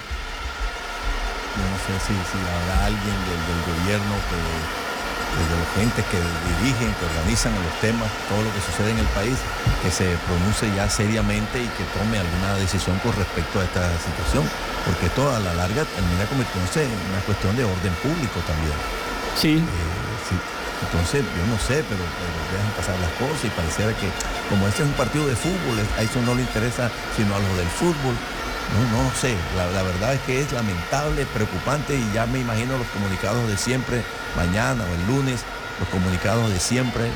Yo no sé si habrá alguien del gobierno de los gentes que dirigen, que organizan los temas, todo lo que sucede en el país, que se pronuncie ya seriamente y que tome alguna decisión con respecto a esta situación, porque esto a la larga termina convirtiéndose en una cuestión de orden público también. Sí. Sí. Entonces, yo no sé, pero dejan pasar las cosas y pareciera que, como este es un partido de fútbol, a eso no le interesa sino a los del fútbol. No sé, la verdad es que es lamentable, preocupante y ya me imagino los comunicados de siempre, mañana o el lunes, los comunicados de siempre,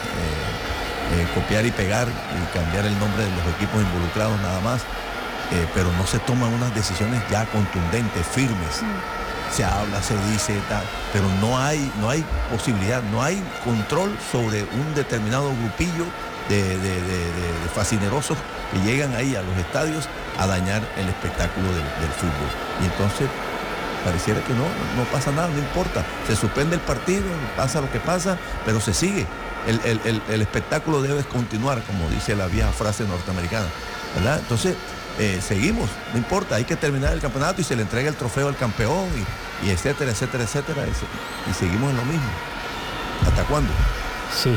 copiar y pegar y cambiar el nombre de los equipos involucrados nada más, pero no se toman unas decisiones ya contundentes, firmes. Se habla, se dice, pero no hay posibilidad, no hay control sobre un determinado grupillo de fascinerosos que llegan ahí a los estadios a dañar el espectáculo del fútbol. Y entonces pareciera que no pasa nada, no importa. Se suspende el partido, pasa lo que pasa, pero se sigue. El espectáculo debe continuar, como dice la vieja frase norteamericana, ¿verdad? Entonces seguimos, no importa, hay que terminar el campeonato y se le entrega el trofeo al campeón y etcétera, etcétera, etcétera. Y seguimos en lo mismo. ¿Hasta cuándo? Sí.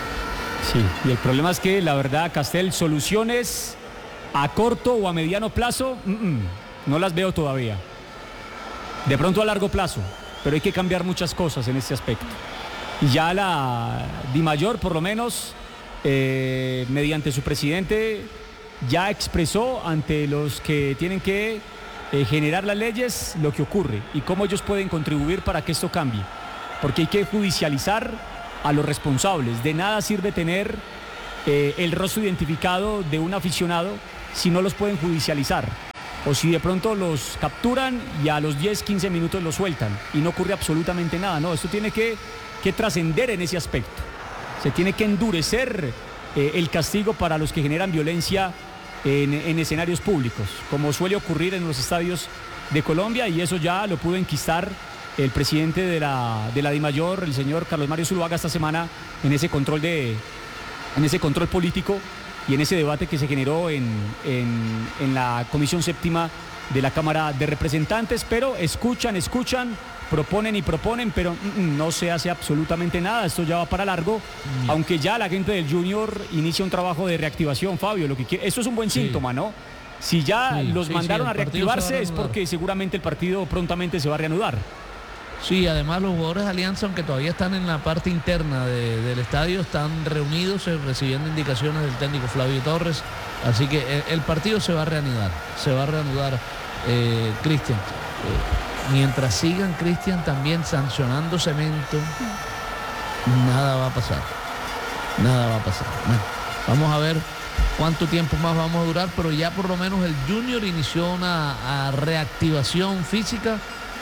Y el problema es que, la verdad, Castel, soluciones a corto o a mediano plazo, no las veo todavía. De pronto a largo plazo, pero hay que cambiar muchas cosas en este aspecto. Y ya la Dimayor, por lo menos, mediante su presidente, ya expresó ante los que tienen que generar las leyes lo que ocurre y cómo ellos pueden contribuir para que esto cambie. Porque hay que judicializar a los responsables. De nada sirve tener el rostro identificado de un aficionado si no los pueden judicializar. O si de pronto los capturan y a los 10, 15 minutos los sueltan y no ocurre absolutamente nada. No, esto tiene que trascender en ese aspecto. Se tiene que endurecer el castigo para los que generan violencia en escenarios públicos, como suele ocurrir en los estadios de Colombia, y eso ya lo pudo enquistar el presidente de la Dimayor, el señor Carlos Mario Zuluaga, esta semana en ese control político y en ese debate que se generó en la Comisión Séptima de la Cámara de Representantes. Pero escuchan, proponen y proponen, pero no se hace absolutamente nada. Esto ya va para largo, aunque ya la gente del Junior inicia un trabajo de reactivación, Fabio. Esto es un buen síntoma, ¿no? Si ya los mandaron a reactivarse es porque seguramente el partido prontamente se va a reanudar. Sí, además los jugadores de Alianza, aunque todavía están en la parte interna del estadio, están reunidos recibiendo indicaciones del técnico Flavio Torres, así que el partido se va a reanudar, Cristian. Mientras sigan, Cristian, también sancionando Cemento, nada va a pasar. Bueno, vamos a ver cuánto tiempo más vamos a durar, pero ya por lo menos el Junior inició una reactivación física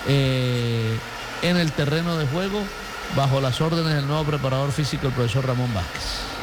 en el terreno de juego bajo las órdenes del nuevo preparador físico, el profesor Ramón Vázquez.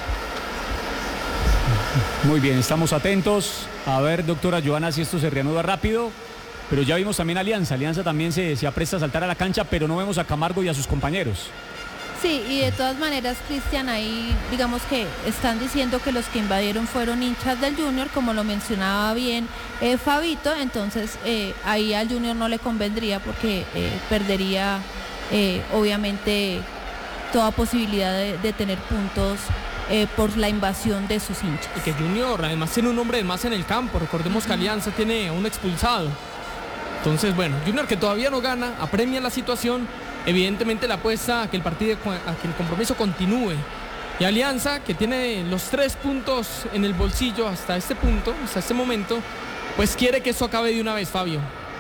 Muy bien, estamos atentos a ver, doctora Joana, si esto se reanuda rápido. Pero ya vimos también Alianza también se apresta a saltar a la cancha, pero no vemos a Camargo y a sus compañeros. Sí, y de todas maneras, Cristian, ahí digamos que están diciendo que los que invadieron fueron hinchas del Junior, como lo mencionaba bien Fabito. Entonces ahí al Junior no le convendría porque perdería obviamente toda posibilidad de tener puntos por la invasión de sus hinchas. Y que Junior además tiene un hombre de más en el campo. Recordemos que Alianza tiene un expulsado. Entonces, bueno, Junior, que todavía no gana, apremia la situación. Evidentemente la apuesta a que el compromiso continúe. Y Alianza, que tiene los 3 puntos en el bolsillo hasta este momento, pues quiere que eso acabe de una vez, Fabio.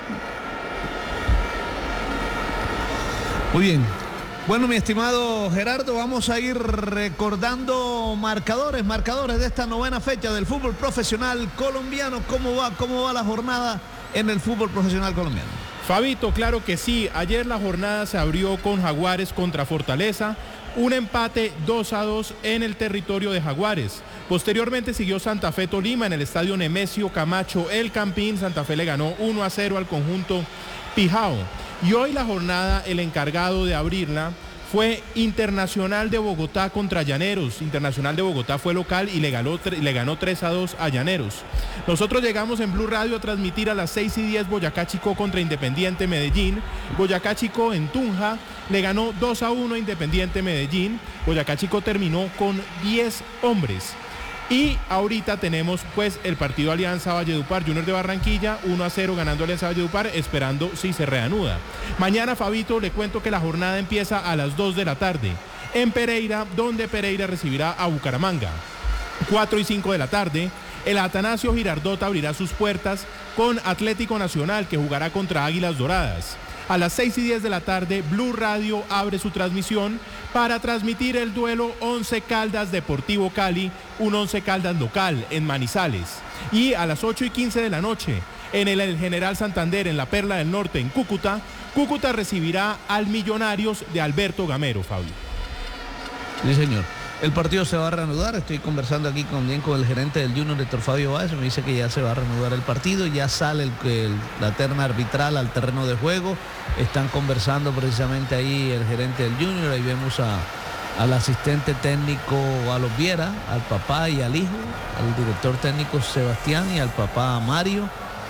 Muy bien. Bueno, mi estimado Gerardo, vamos a ir recordando marcadores de esta 9ª fecha del fútbol profesional colombiano. ¿Cómo va la jornada en el fútbol profesional colombiano? Fabito, claro que sí. Ayer la jornada se abrió con Jaguares contra Fortaleza. Un empate 2-2 en el territorio de Jaguares. Posteriormente siguió Santa Fe Tolima en el estadio Nemesio Camacho El Campín. Santa Fe le ganó 1-0 al conjunto Pijao. Y hoy la jornada, el encargado de abrirla fue Internacional de Bogotá contra Llaneros. Internacional de Bogotá fue local y le ganó 3-2 a Llaneros. Nosotros llegamos en Blue Radio a transmitir a las 6:10 Boyacá Chicó contra Independiente Medellín. Boyacá Chicó en Tunja le ganó 2-1 a Independiente Medellín. Boyacá Chicó terminó con 10 hombres. Y ahorita tenemos pues el partido Alianza Valledupar Junior de Barranquilla, 1-0 ganando Alianza Valledupar, esperando si se reanuda. Mañana, Fabito, le cuento que la jornada empieza a las 2 de la tarde en Pereira, donde Pereira recibirá a Bucaramanga. 4:05 de la tarde, el Atanasio Girardot abrirá sus puertas con Atlético Nacional, que jugará contra Águilas Doradas. A las 6:10 de la tarde, Blue Radio abre su transmisión para transmitir el duelo Once Caldas Deportivo Cali, un Once Caldas local en Manizales. Y a las 8:15 de la noche, en el General Santander, en la Perla del Norte, en Cúcuta, Cúcuta recibirá al Millonarios de Alberto Gamero, Fabio. Sí, señor. El partido se va a reanudar. Estoy conversando aquí con el gerente del Junior, Héctor Fabio Báez. Me dice que ya se va a reanudar el partido. Ya sale la terna arbitral al terreno de juego. Están conversando precisamente ahí el gerente del Junior. Ahí vemos al asistente técnico Alois Viera, al papá y al hijo, al director técnico Sebastián y al papá Mario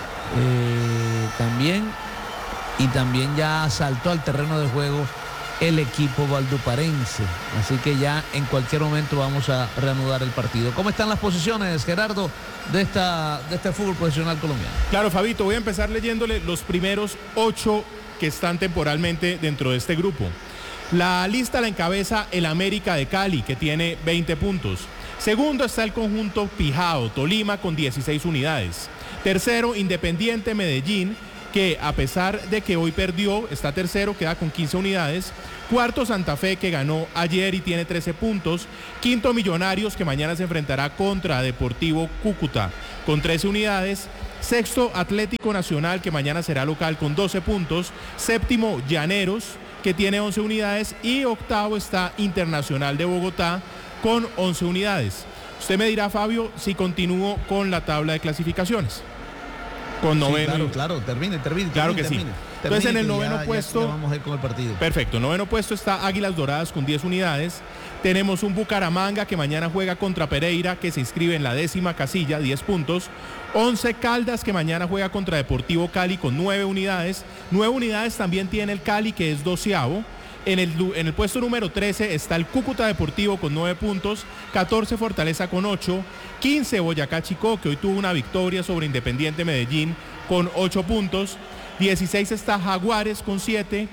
también. Y también ya saltó al terreno de juego el equipo valduparense, así que ya en cualquier momento vamos a reanudar el partido. ¿Cómo están las posiciones, Gerardo, de este fútbol profesional colombiano? Claro, Fabito, voy a empezar leyéndole los primeros 8 que están temporalmente dentro de este grupo. La lista la encabeza el América de Cali, que tiene 20 puntos. Segundo está el conjunto Pijao, Tolima, con 16 unidades. Tercero, Independiente Medellín, que a pesar de que hoy perdió, está tercero, queda con 15 unidades. Cuarto, Santa Fe, que ganó ayer y tiene 13 puntos. Quinto, Millonarios, que mañana se enfrentará contra Deportivo Cúcuta, con 13 unidades. Sexto, Atlético Nacional, que mañana será local, con 12 puntos. Séptimo, Llaneros, que tiene 11 unidades. Y octavo está Internacional de Bogotá, con 11 unidades. Usted me dirá, Fabio, si continúo con la tabla de clasificaciones. Con noveno. Sí, claro, termine. Claro que sí. Entonces en el noveno puesto. Ya vamos a ir con el partido. Perfecto, noveno puesto está Águilas Doradas con 10 unidades. Tenemos un Bucaramanga que mañana juega contra Pereira, que se inscribe en la 10ª casilla, 10 puntos. 11 Caldas, que mañana juega contra Deportivo Cali con 9 unidades. 9 unidades también tiene el Cali, que es 12avo. En el puesto número 13 está el Cúcuta Deportivo con 9 puntos, 14 Fortaleza con 8, 15 Boyacá Chicó, que hoy tuvo una victoria sobre Independiente Medellín con 8 puntos, 16 está Jaguares con 7,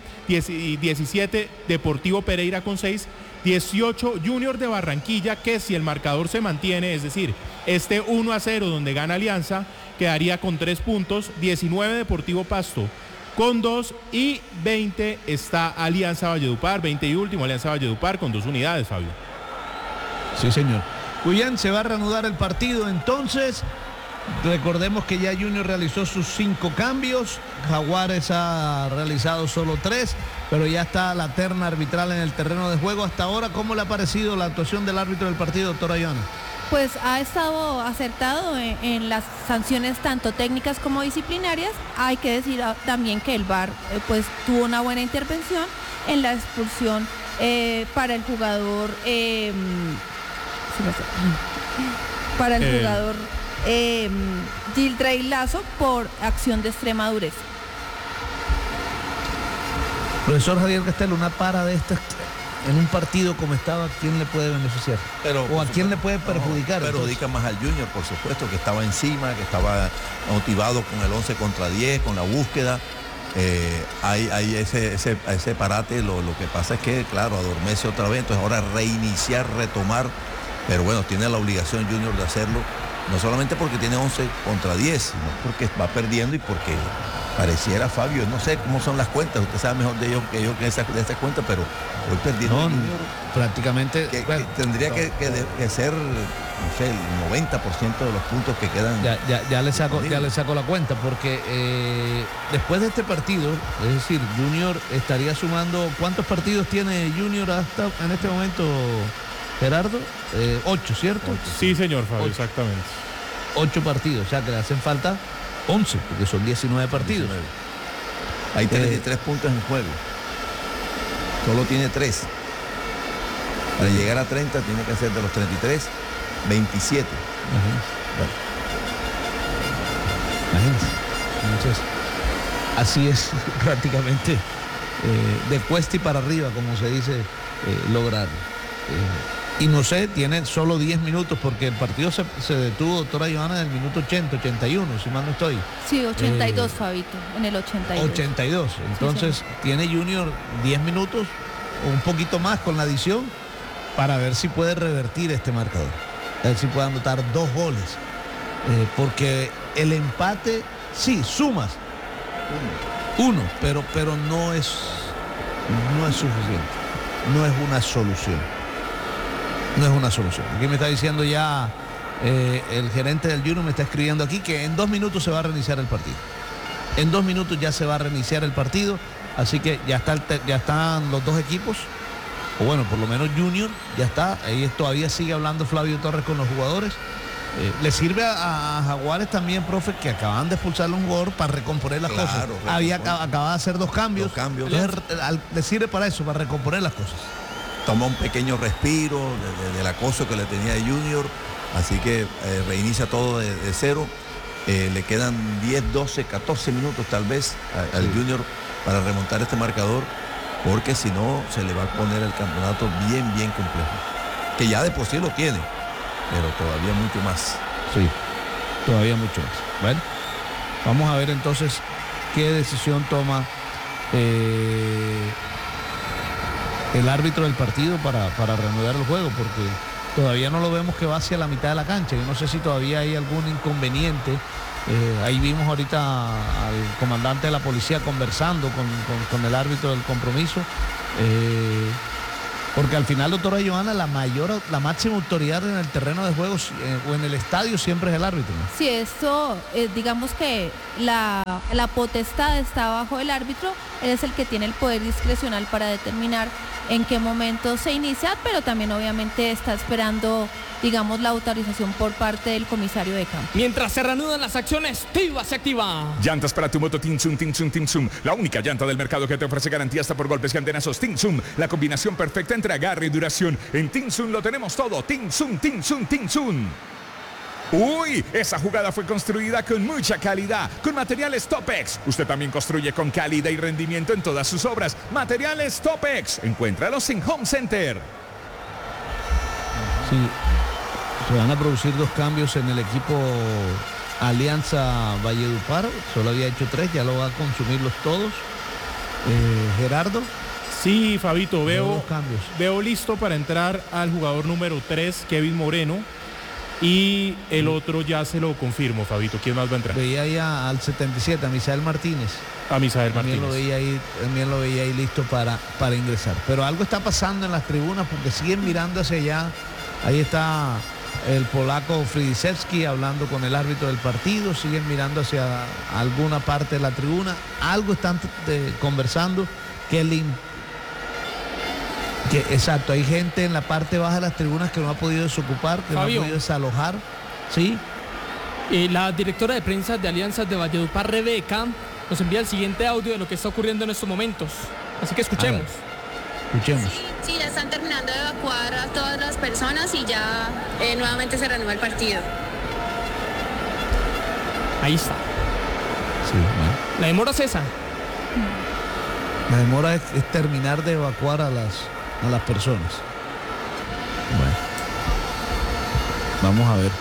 17 Deportivo Pereira con 6, 18 Junior de Barranquilla, que si el marcador se mantiene, es decir, este 1-0 donde gana Alianza, quedaría con 3 puntos, 19 Deportivo Pasto con 2 y 20 está Alianza Valledupar, 20 y último Alianza Valledupar con 2 unidades, Fabio. Sí, señor. Muy bien, se va a reanudar el partido entonces. Recordemos que ya Junior realizó sus 5 cambios, Jaguares ha realizado solo 3, pero ya está la terna arbitral en el terreno de juego. Hasta ahora, ¿cómo le ha parecido la actuación del árbitro del partido, doctora Joana? Pues ha estado acertado en las sanciones tanto técnicas como disciplinarias. Hay que decir también que el VAR pues tuvo una buena intervención en la expulsión para el jugador Gildrey Lazo por acción de extrema dureza. Profesor Javier Castelo, una para de estas en un partido como estaba, ¿a quién le puede beneficiar? ¿O a quién le puede perjudicar? Perjudica más al Junior, por supuesto, que estaba encima, que estaba motivado con el 11 contra 10, con la búsqueda. Hay ese parate, lo que pasa es que, claro, adormece otra vez, entonces ahora reiniciar, retomar, pero bueno, tiene la obligación Junior de hacerlo, no solamente porque tiene 11 contra 10, sino porque va perdiendo y porque pareciera, Fabio, no sé cómo son las cuentas, usted sabe mejor de ellos que yo de esas cuentas, pero hoy perdiendo no, Junior, prácticamente que tendría que ser, no sé, el 90% de los puntos que quedan. Ya le saco la cuenta, porque después de este partido, es decir, Junior estaría sumando, ¿cuántos partidos tiene Junior hasta en este momento, Gerardo? 8, ¿cierto? 8, sí, señor Fabio, 8. Exactamente. 8 partidos, o sea que le hacen falta 11, porque son 19 partidos. 19. Hay 33 puntos en juego. Solo tiene 3. Para llegar a 30 tiene que hacer de los 33, 27. Entonces, así es prácticamente de cuesta y para arriba, como se dice, lograr. Y no sé, tiene solo 10 minutos porque el partido se detuvo, doctora Joana, en el minuto 80, 81, si mal no estoy. Sí, 82, Fabito, en el 82. 82, entonces sí, tiene Junior 10 minutos o un poquito más con la adición para ver si puede revertir este marcador, a ver si puede anotar 2 goles, porque el empate, sí, sumas 1, pero no es suficiente, no es una solución. No es una solución. Aquí me está diciendo ya el gerente del Junior, me está escribiendo aquí que en 2 minutos se va a reiniciar el partido. En 2 minutos ya se va a reiniciar el partido, así que ya están los 2 equipos, o bueno, por lo menos Junior ya está. Ahí todavía sigue hablando Flavio Torres con los jugadores. Le sirve a Jaguares también, profe, que acaban de expulsarle un jugador para recomponer las cosas. Acaba de hacer 2 cambios. Entonces, le sirve para eso, para recomponer las cosas. Toma un pequeño respiro del acoso que le tenía a Junior, así que reinicia todo de cero. Le quedan 10, 12, 14 minutos tal vez al Junior para remontar este marcador, porque si no se le va a poner el campeonato bien complejo, que ya de por sí lo tiene, pero todavía mucho más. Sí, todavía mucho más. Bueno, vamos a ver entonces qué decisión toma el árbitro del partido para reanudar el juego, porque todavía no lo vemos que va hacia la mitad de la cancha. Yo no sé si todavía hay algún inconveniente. Ahí vimos ahorita al comandante de la policía conversando con el árbitro del compromiso. Porque al final, doctora Johanna, la máxima autoridad en el terreno de juegos o en el estadio siempre es el árbitro, ¿no? Sí, esto, digamos que la potestad está bajo el árbitro, él es el que tiene el poder discrecional para determinar en qué momento se inicia, pero también obviamente está esperando, digamos, la autorización por parte del comisario de campo. Mientras se reanudan las acciones, Tiva se activa. Llantas para tu moto Tinsum, Tinsum, Tinsum. La única llanta del mercado que te ofrece garantía hasta por golpes y antenazos. Tinsum, la combinación perfecta entre agarre y duración. En Tinsum lo tenemos todo. Tinsum, Tinsum, Tinsum. Uy, esa jugada fue construida con mucha calidad, con materiales Topex. Usted también construye con calidad y rendimiento en todas sus obras. Materiales Topex. Encuéntralos en Home Center. Sí, se van a producir 2 cambios en el equipo Alianza Valledupar. Solo había hecho 3, ya lo va a consumirlos todos. Gerardo. Sí, Fabito, veo listo para entrar al jugador número 3, Kevin Moreno. Y el otro ya se lo confirmo, Fabito. ¿Quién más va a entrar? Veía ahí al 77, a Misael Martínez. También lo veía ahí listo para ingresar. Pero algo está pasando en las tribunas porque siguen mirando hacia allá. Ahí está el polaco Fridisewski hablando con el árbitro del partido. Siguen mirando hacia alguna parte de la tribuna. Algo están conversando. Exacto, hay gente en la parte baja de las tribunas que no ha podido desocupar, que Fabio, no ha podido desalojar. Sí. La directora de prensa de Alianzas de Valledupar, Rebeca, nos envía el siguiente audio de lo que está ocurriendo en estos momentos. Así que escuchemos. Escuchemos. Sí, ya están terminando de evacuar a todas las personas y ya nuevamente se reanuda el partido. Ahí está. Sí, bueno. La demora es esa. La demora es terminar de evacuar a las personas. Bueno, vamos a ver.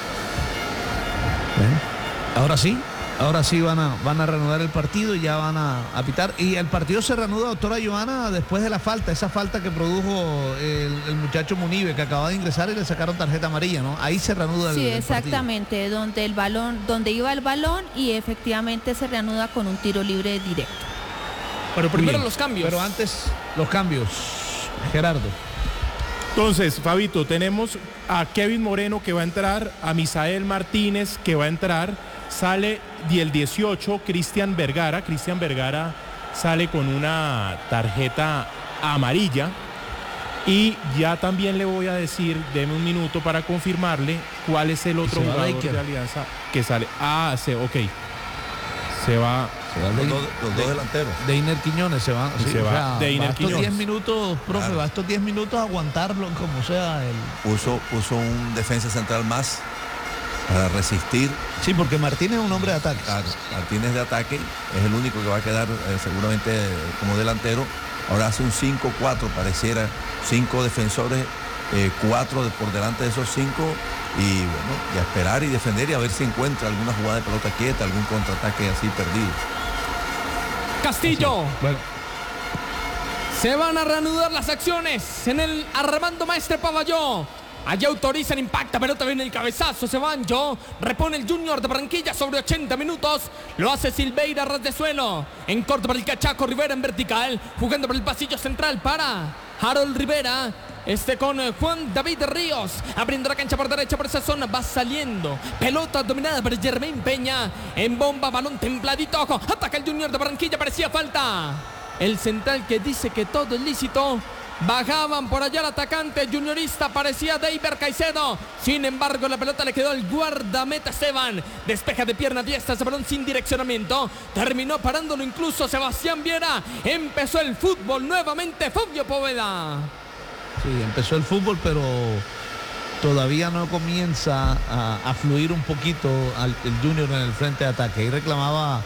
Bueno, ahora sí van a reanudar el partido y ya van a pitar. Y el partido se reanuda, doctora Johanna, después de esa falta que produjo el muchacho Munive, que acaba de ingresar y le sacaron tarjeta amarilla, ¿no? Ahí se reanuda el partido. Sí, exactamente, donde iba el balón y efectivamente se reanuda con un tiro libre directo. Pero primero los cambios. Pero antes, los cambios. Gerardo. Entonces, Fabito, tenemos a Kevin Moreno que va a entrar, a Misael Martínez que va a entrar, sale el 18, Cristian Vergara. Cristian Vergara sale con una tarjeta amarilla. Y ya también le voy a decir, deme un minuto para confirmarle cuál es el otro jugador de Alianza que sale. Ok. Se va los dos delanteros. Deiner Quiñones se va. Sí, se va Deiner Quiñones. 10 minutos, profe, claro. Va estos 10 minutos a aguantarlo como sea. Puso un defensa central más para resistir. Sí, porque Martínez es un hombre de ataque. Claro, Martínez de ataque es el único que va a quedar seguramente como delantero. Ahora hace un 5-4, pareciera 5 defensores, 4 por delante de esos 5. Y bueno, y a esperar y defender y a ver si encuentra alguna jugada de pelota quieta, algún contraataque así perdido. Castillo. Bueno. Se van a reanudar las acciones en el Armando Maestre Pavalló. Allí autorizan, impacta, pelota viene el cabezazo, se van yo. Repone el Junior de Barranquilla sobre 80 minutos. Lo hace Silveira a ras de suelo. En corto para el Cachaco, Rivera en vertical. Jugando por el pasillo central para Harold Rivera. Con Juan David Ríos, abriendo la cancha por derecha por esa zona, va saliendo, pelota dominada por Germain Peña, en bomba, balón templadito, ojo, ataca el Junior de Barranquilla, parecía falta, el central que dice que todo es lícito, bajaban por allá el atacante juniorista, parecía Deiber Caicedo, sin embargo la pelota le quedó al guardameta Esteban, despeja de pierna diestra ese balón sin direccionamiento, terminó parándolo incluso Sebastián Viera, empezó el fútbol nuevamente, Fabio Poveda. Sí, empezó el fútbol, pero todavía no comienza a fluir un poquito el Junior en el frente de ataque. Ahí reclamaba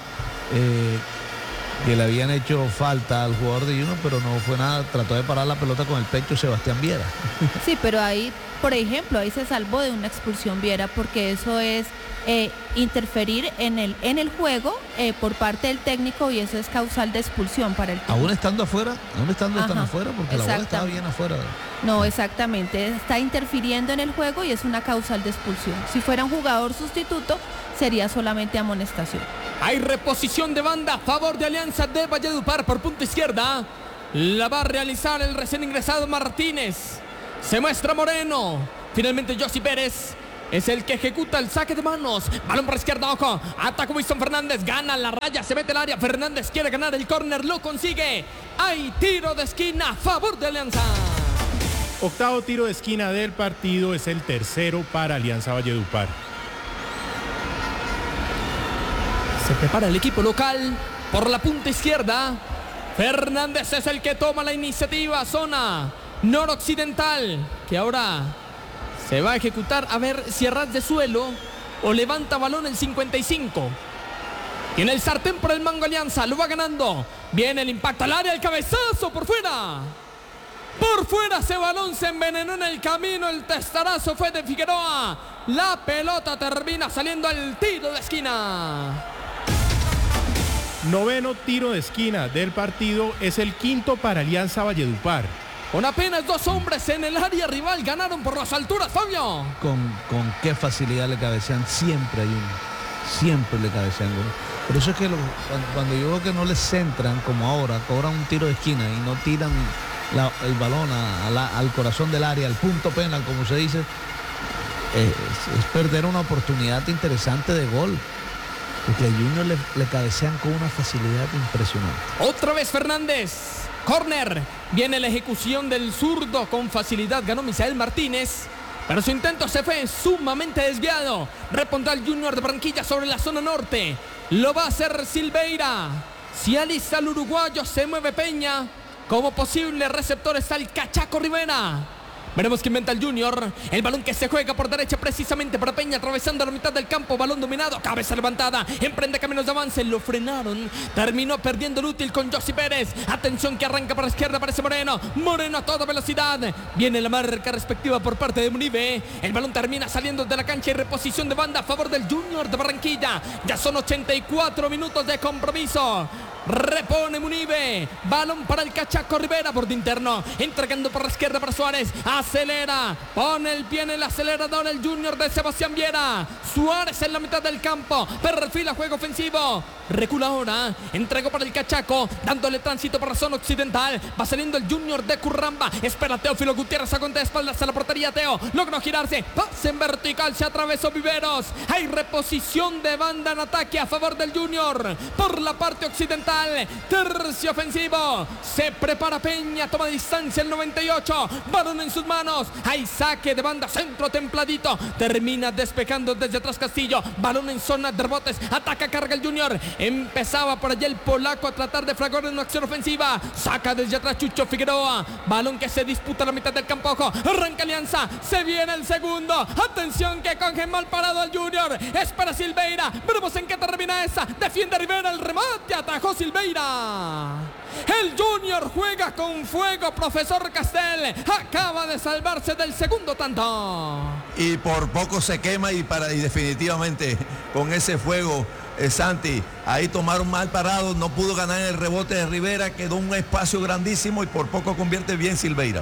que le habían hecho falta al jugador de Junior, pero no fue nada. Trató de parar la pelota con el pecho Sebastián Viera. Sí, pero ahí por ejemplo, ahí se salvó de una expulsión Viera, porque eso es interferir en el juego por parte del técnico, y eso es causal de expulsión para el técnico. Aún estando afuera, están afuera, porque la bola estaba bien afuera. No, exactamente, está interfiriendo en el juego y es una causal de expulsión. Si fuera un jugador sustituto, sería solamente amonestación. Hay reposición de banda a favor de Alianza de Valledupar por punta izquierda. La va a realizar el recién ingresado Martínez. Se muestra Moreno. Finalmente Josy Pérez es el que ejecuta el saque de manos. Balón por izquierda, ojo. Ataca Wilson Fernández, gana la raya, se mete al área. Fernández quiere ganar el córner, lo consigue. Hay tiro de esquina a favor de Alianza. Octavo tiro de esquina del partido, es el tercero para Alianza Valledupar. Se prepara el equipo local por la punta izquierda. Fernández es el que toma la iniciativa. Zona noroccidental, que ahora se va a ejecutar, a ver si a ras de suelo o levanta balón el 55. Tiene el sartén por el mango Alianza, lo va ganando. Viene el impacto al área, el cabezazo por fuera. Por fuera ese balón se envenenó en el camino, el testarazo fue de Figueroa. La pelota termina saliendo al tiro de esquina. Noveno tiro de esquina del partido, es el quinto para Alianza Valledupar. Con apenas 2 hombres en el área rival, ganaron por las alturas, Fabio. Con qué facilidad le cabecean, siempre hay uno. Siempre le cabecean gol. Por eso es que cuando yo veo que no les centran, como ahora, cobran un tiro de esquina y no tiran el balón al corazón del área, al punto penal, como se dice, es perder una oportunidad interesante de gol. Porque a Junior le cabecean con una facilidad impresionante. Otra vez Fernández. Corner. Viene la ejecución del zurdo con facilidad. Ganó Misael Martínez. Pero su intento se fue sumamente desviado. Repondrá el Junior de Barranquilla sobre la zona norte. Lo va a hacer Silveira. Si alista al uruguayo, se mueve Peña. Como posible receptor está el Cachaco Rivera. Veremos qué inventa el Junior. El balón que se juega por derecha precisamente para Peña, atravesando la mitad del campo. Balón dominado, cabeza levantada, emprende caminos de avance, lo frenaron. Terminó perdiendo el útil con Josy Pérez. Atención que arranca para la izquierda, aparece Moreno. Moreno a toda velocidad. Viene la marca respectiva por parte de Munive. El balón termina saliendo de la cancha y reposición de banda a favor del Junior de Barranquilla. Ya son 84 minutos de compromiso. Repone Munive, balón para el Cachaco Rivera, borde interno, entregando por la izquierda para Suárez, acelera, pone el pie en el acelerador el Junior de Sebastián Viera. Suárez en la mitad del campo, perfila juego ofensivo, recula ahora, entregó para el Cachaco, dándole tránsito por la zona occidental, va saliendo el Junior de Curramba, espera Teófilo Gutiérrez, aguanta de espaldas a la portería. Teo logró girarse, pase en vertical, se atravesó Viveros. Hay reposición de banda en ataque a favor del Junior por la parte occidental. Tercio ofensivo, se prepara Peña, toma distancia el 98, balón en sus manos, hay saque de banda, centro templadito, termina despejando desde atrás Castillo, balón en zona de rebotes, ataca, carga el Junior, empezaba por allá el polaco a tratar de fraguar en una acción ofensiva, saca desde atrás Chucho Figueroa, balón que se disputa a la mitad del campo, ojo, arranca Alianza, se viene el segundo, atención que coge mal parado al Junior, es para Silveira, veremos en qué termina esa, defiende Rivera, el remate, atajó Silveira. El Junior juega con fuego, profesor Castel. Acaba de salvarse del segundo tanto. Y por poco se quema y definitivamente con ese fuego, Santi, ahí tomaron mal parado, no pudo ganar el rebote de Rivera, quedó un espacio grandísimo y por poco convierte bien Silveira.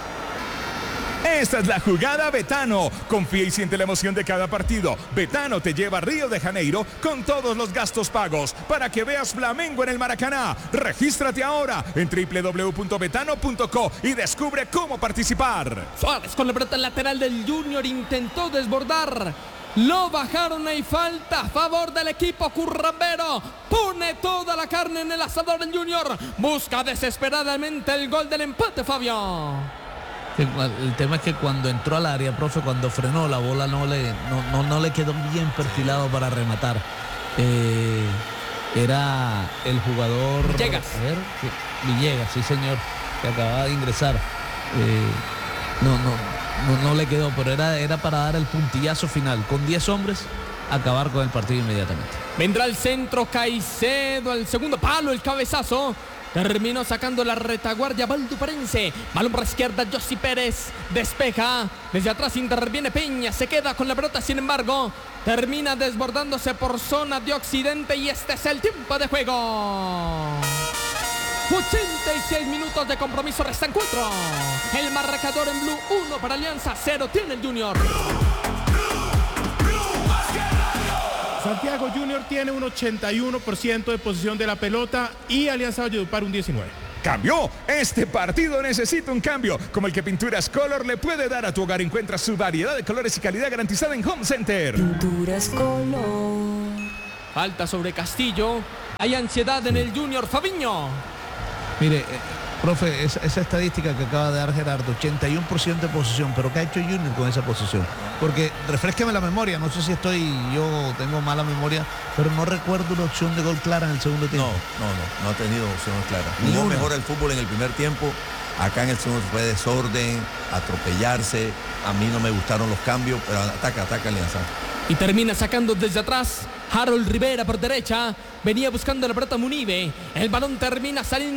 Esta es la jugada Betano. Confía y siente la emoción de cada partido. Betano te lleva a Río de Janeiro con todos los gastos pagos para que veas Flamengo en el Maracaná. Regístrate ahora en www.betano.co y descubre cómo participar. Suárez con la pelota lateral del Junior intentó desbordar. Lo bajaron, hay falta a favor del equipo currambero. Pone toda la carne en el asador el Junior. Busca desesperadamente el gol del empate, Fabio. El tema es que cuando entró al área, profe, cuando frenó, la bola no le quedó bien perfilado para rematar. Era el jugador Villegas. Villegas, sí señor, que acababa de ingresar. No le quedó, pero era para dar el puntillazo final. Con 10 hombres, acabar con el partido inmediatamente. Vendrá el centro, Caicedo, el segundo palo, el cabezazo. Terminó sacando la retaguardia valduparense. Balón por la izquierda, Josy Pérez. Despeja. Desde atrás interviene Peña. Se queda con la pelota, sin embargo. Termina desbordándose por zona de Occidente y este es el tiempo de juego. 86 minutos de compromiso, restan 4. El marcador en blue, 1 para Alianza, 0 tiene el Junior. Santiago Junior tiene un 81% de posesión de la pelota y Alianza Valledupar un 19%. Cambió. Este partido necesita un cambio, como el que Pinturas Color le puede dar a tu hogar. Encuentra su variedad de colores y calidad garantizada en Home Center. Pinturas Color. Falta sobre Castillo. Hay ansiedad en el Junior. Fabiño. Mire, profe, esa estadística que acaba de dar Gerardo, 81% de posesión, pero ¿qué ha hecho Junior con esa posesión? Porque refrésqueme la memoria, no sé si yo tengo mala memoria, pero no recuerdo una opción de gol clara en el segundo tiempo. No ha tenido opciones claras. Jugó mejor el fútbol en el primer tiempo. Acá en el segundo fue desorden, atropellarse. A mí no me gustaron los cambios, pero ataca Alianza. Y termina sacando desde atrás Harold Rivera por derecha. Venía buscando la pelota Munive. El balón termina saliendo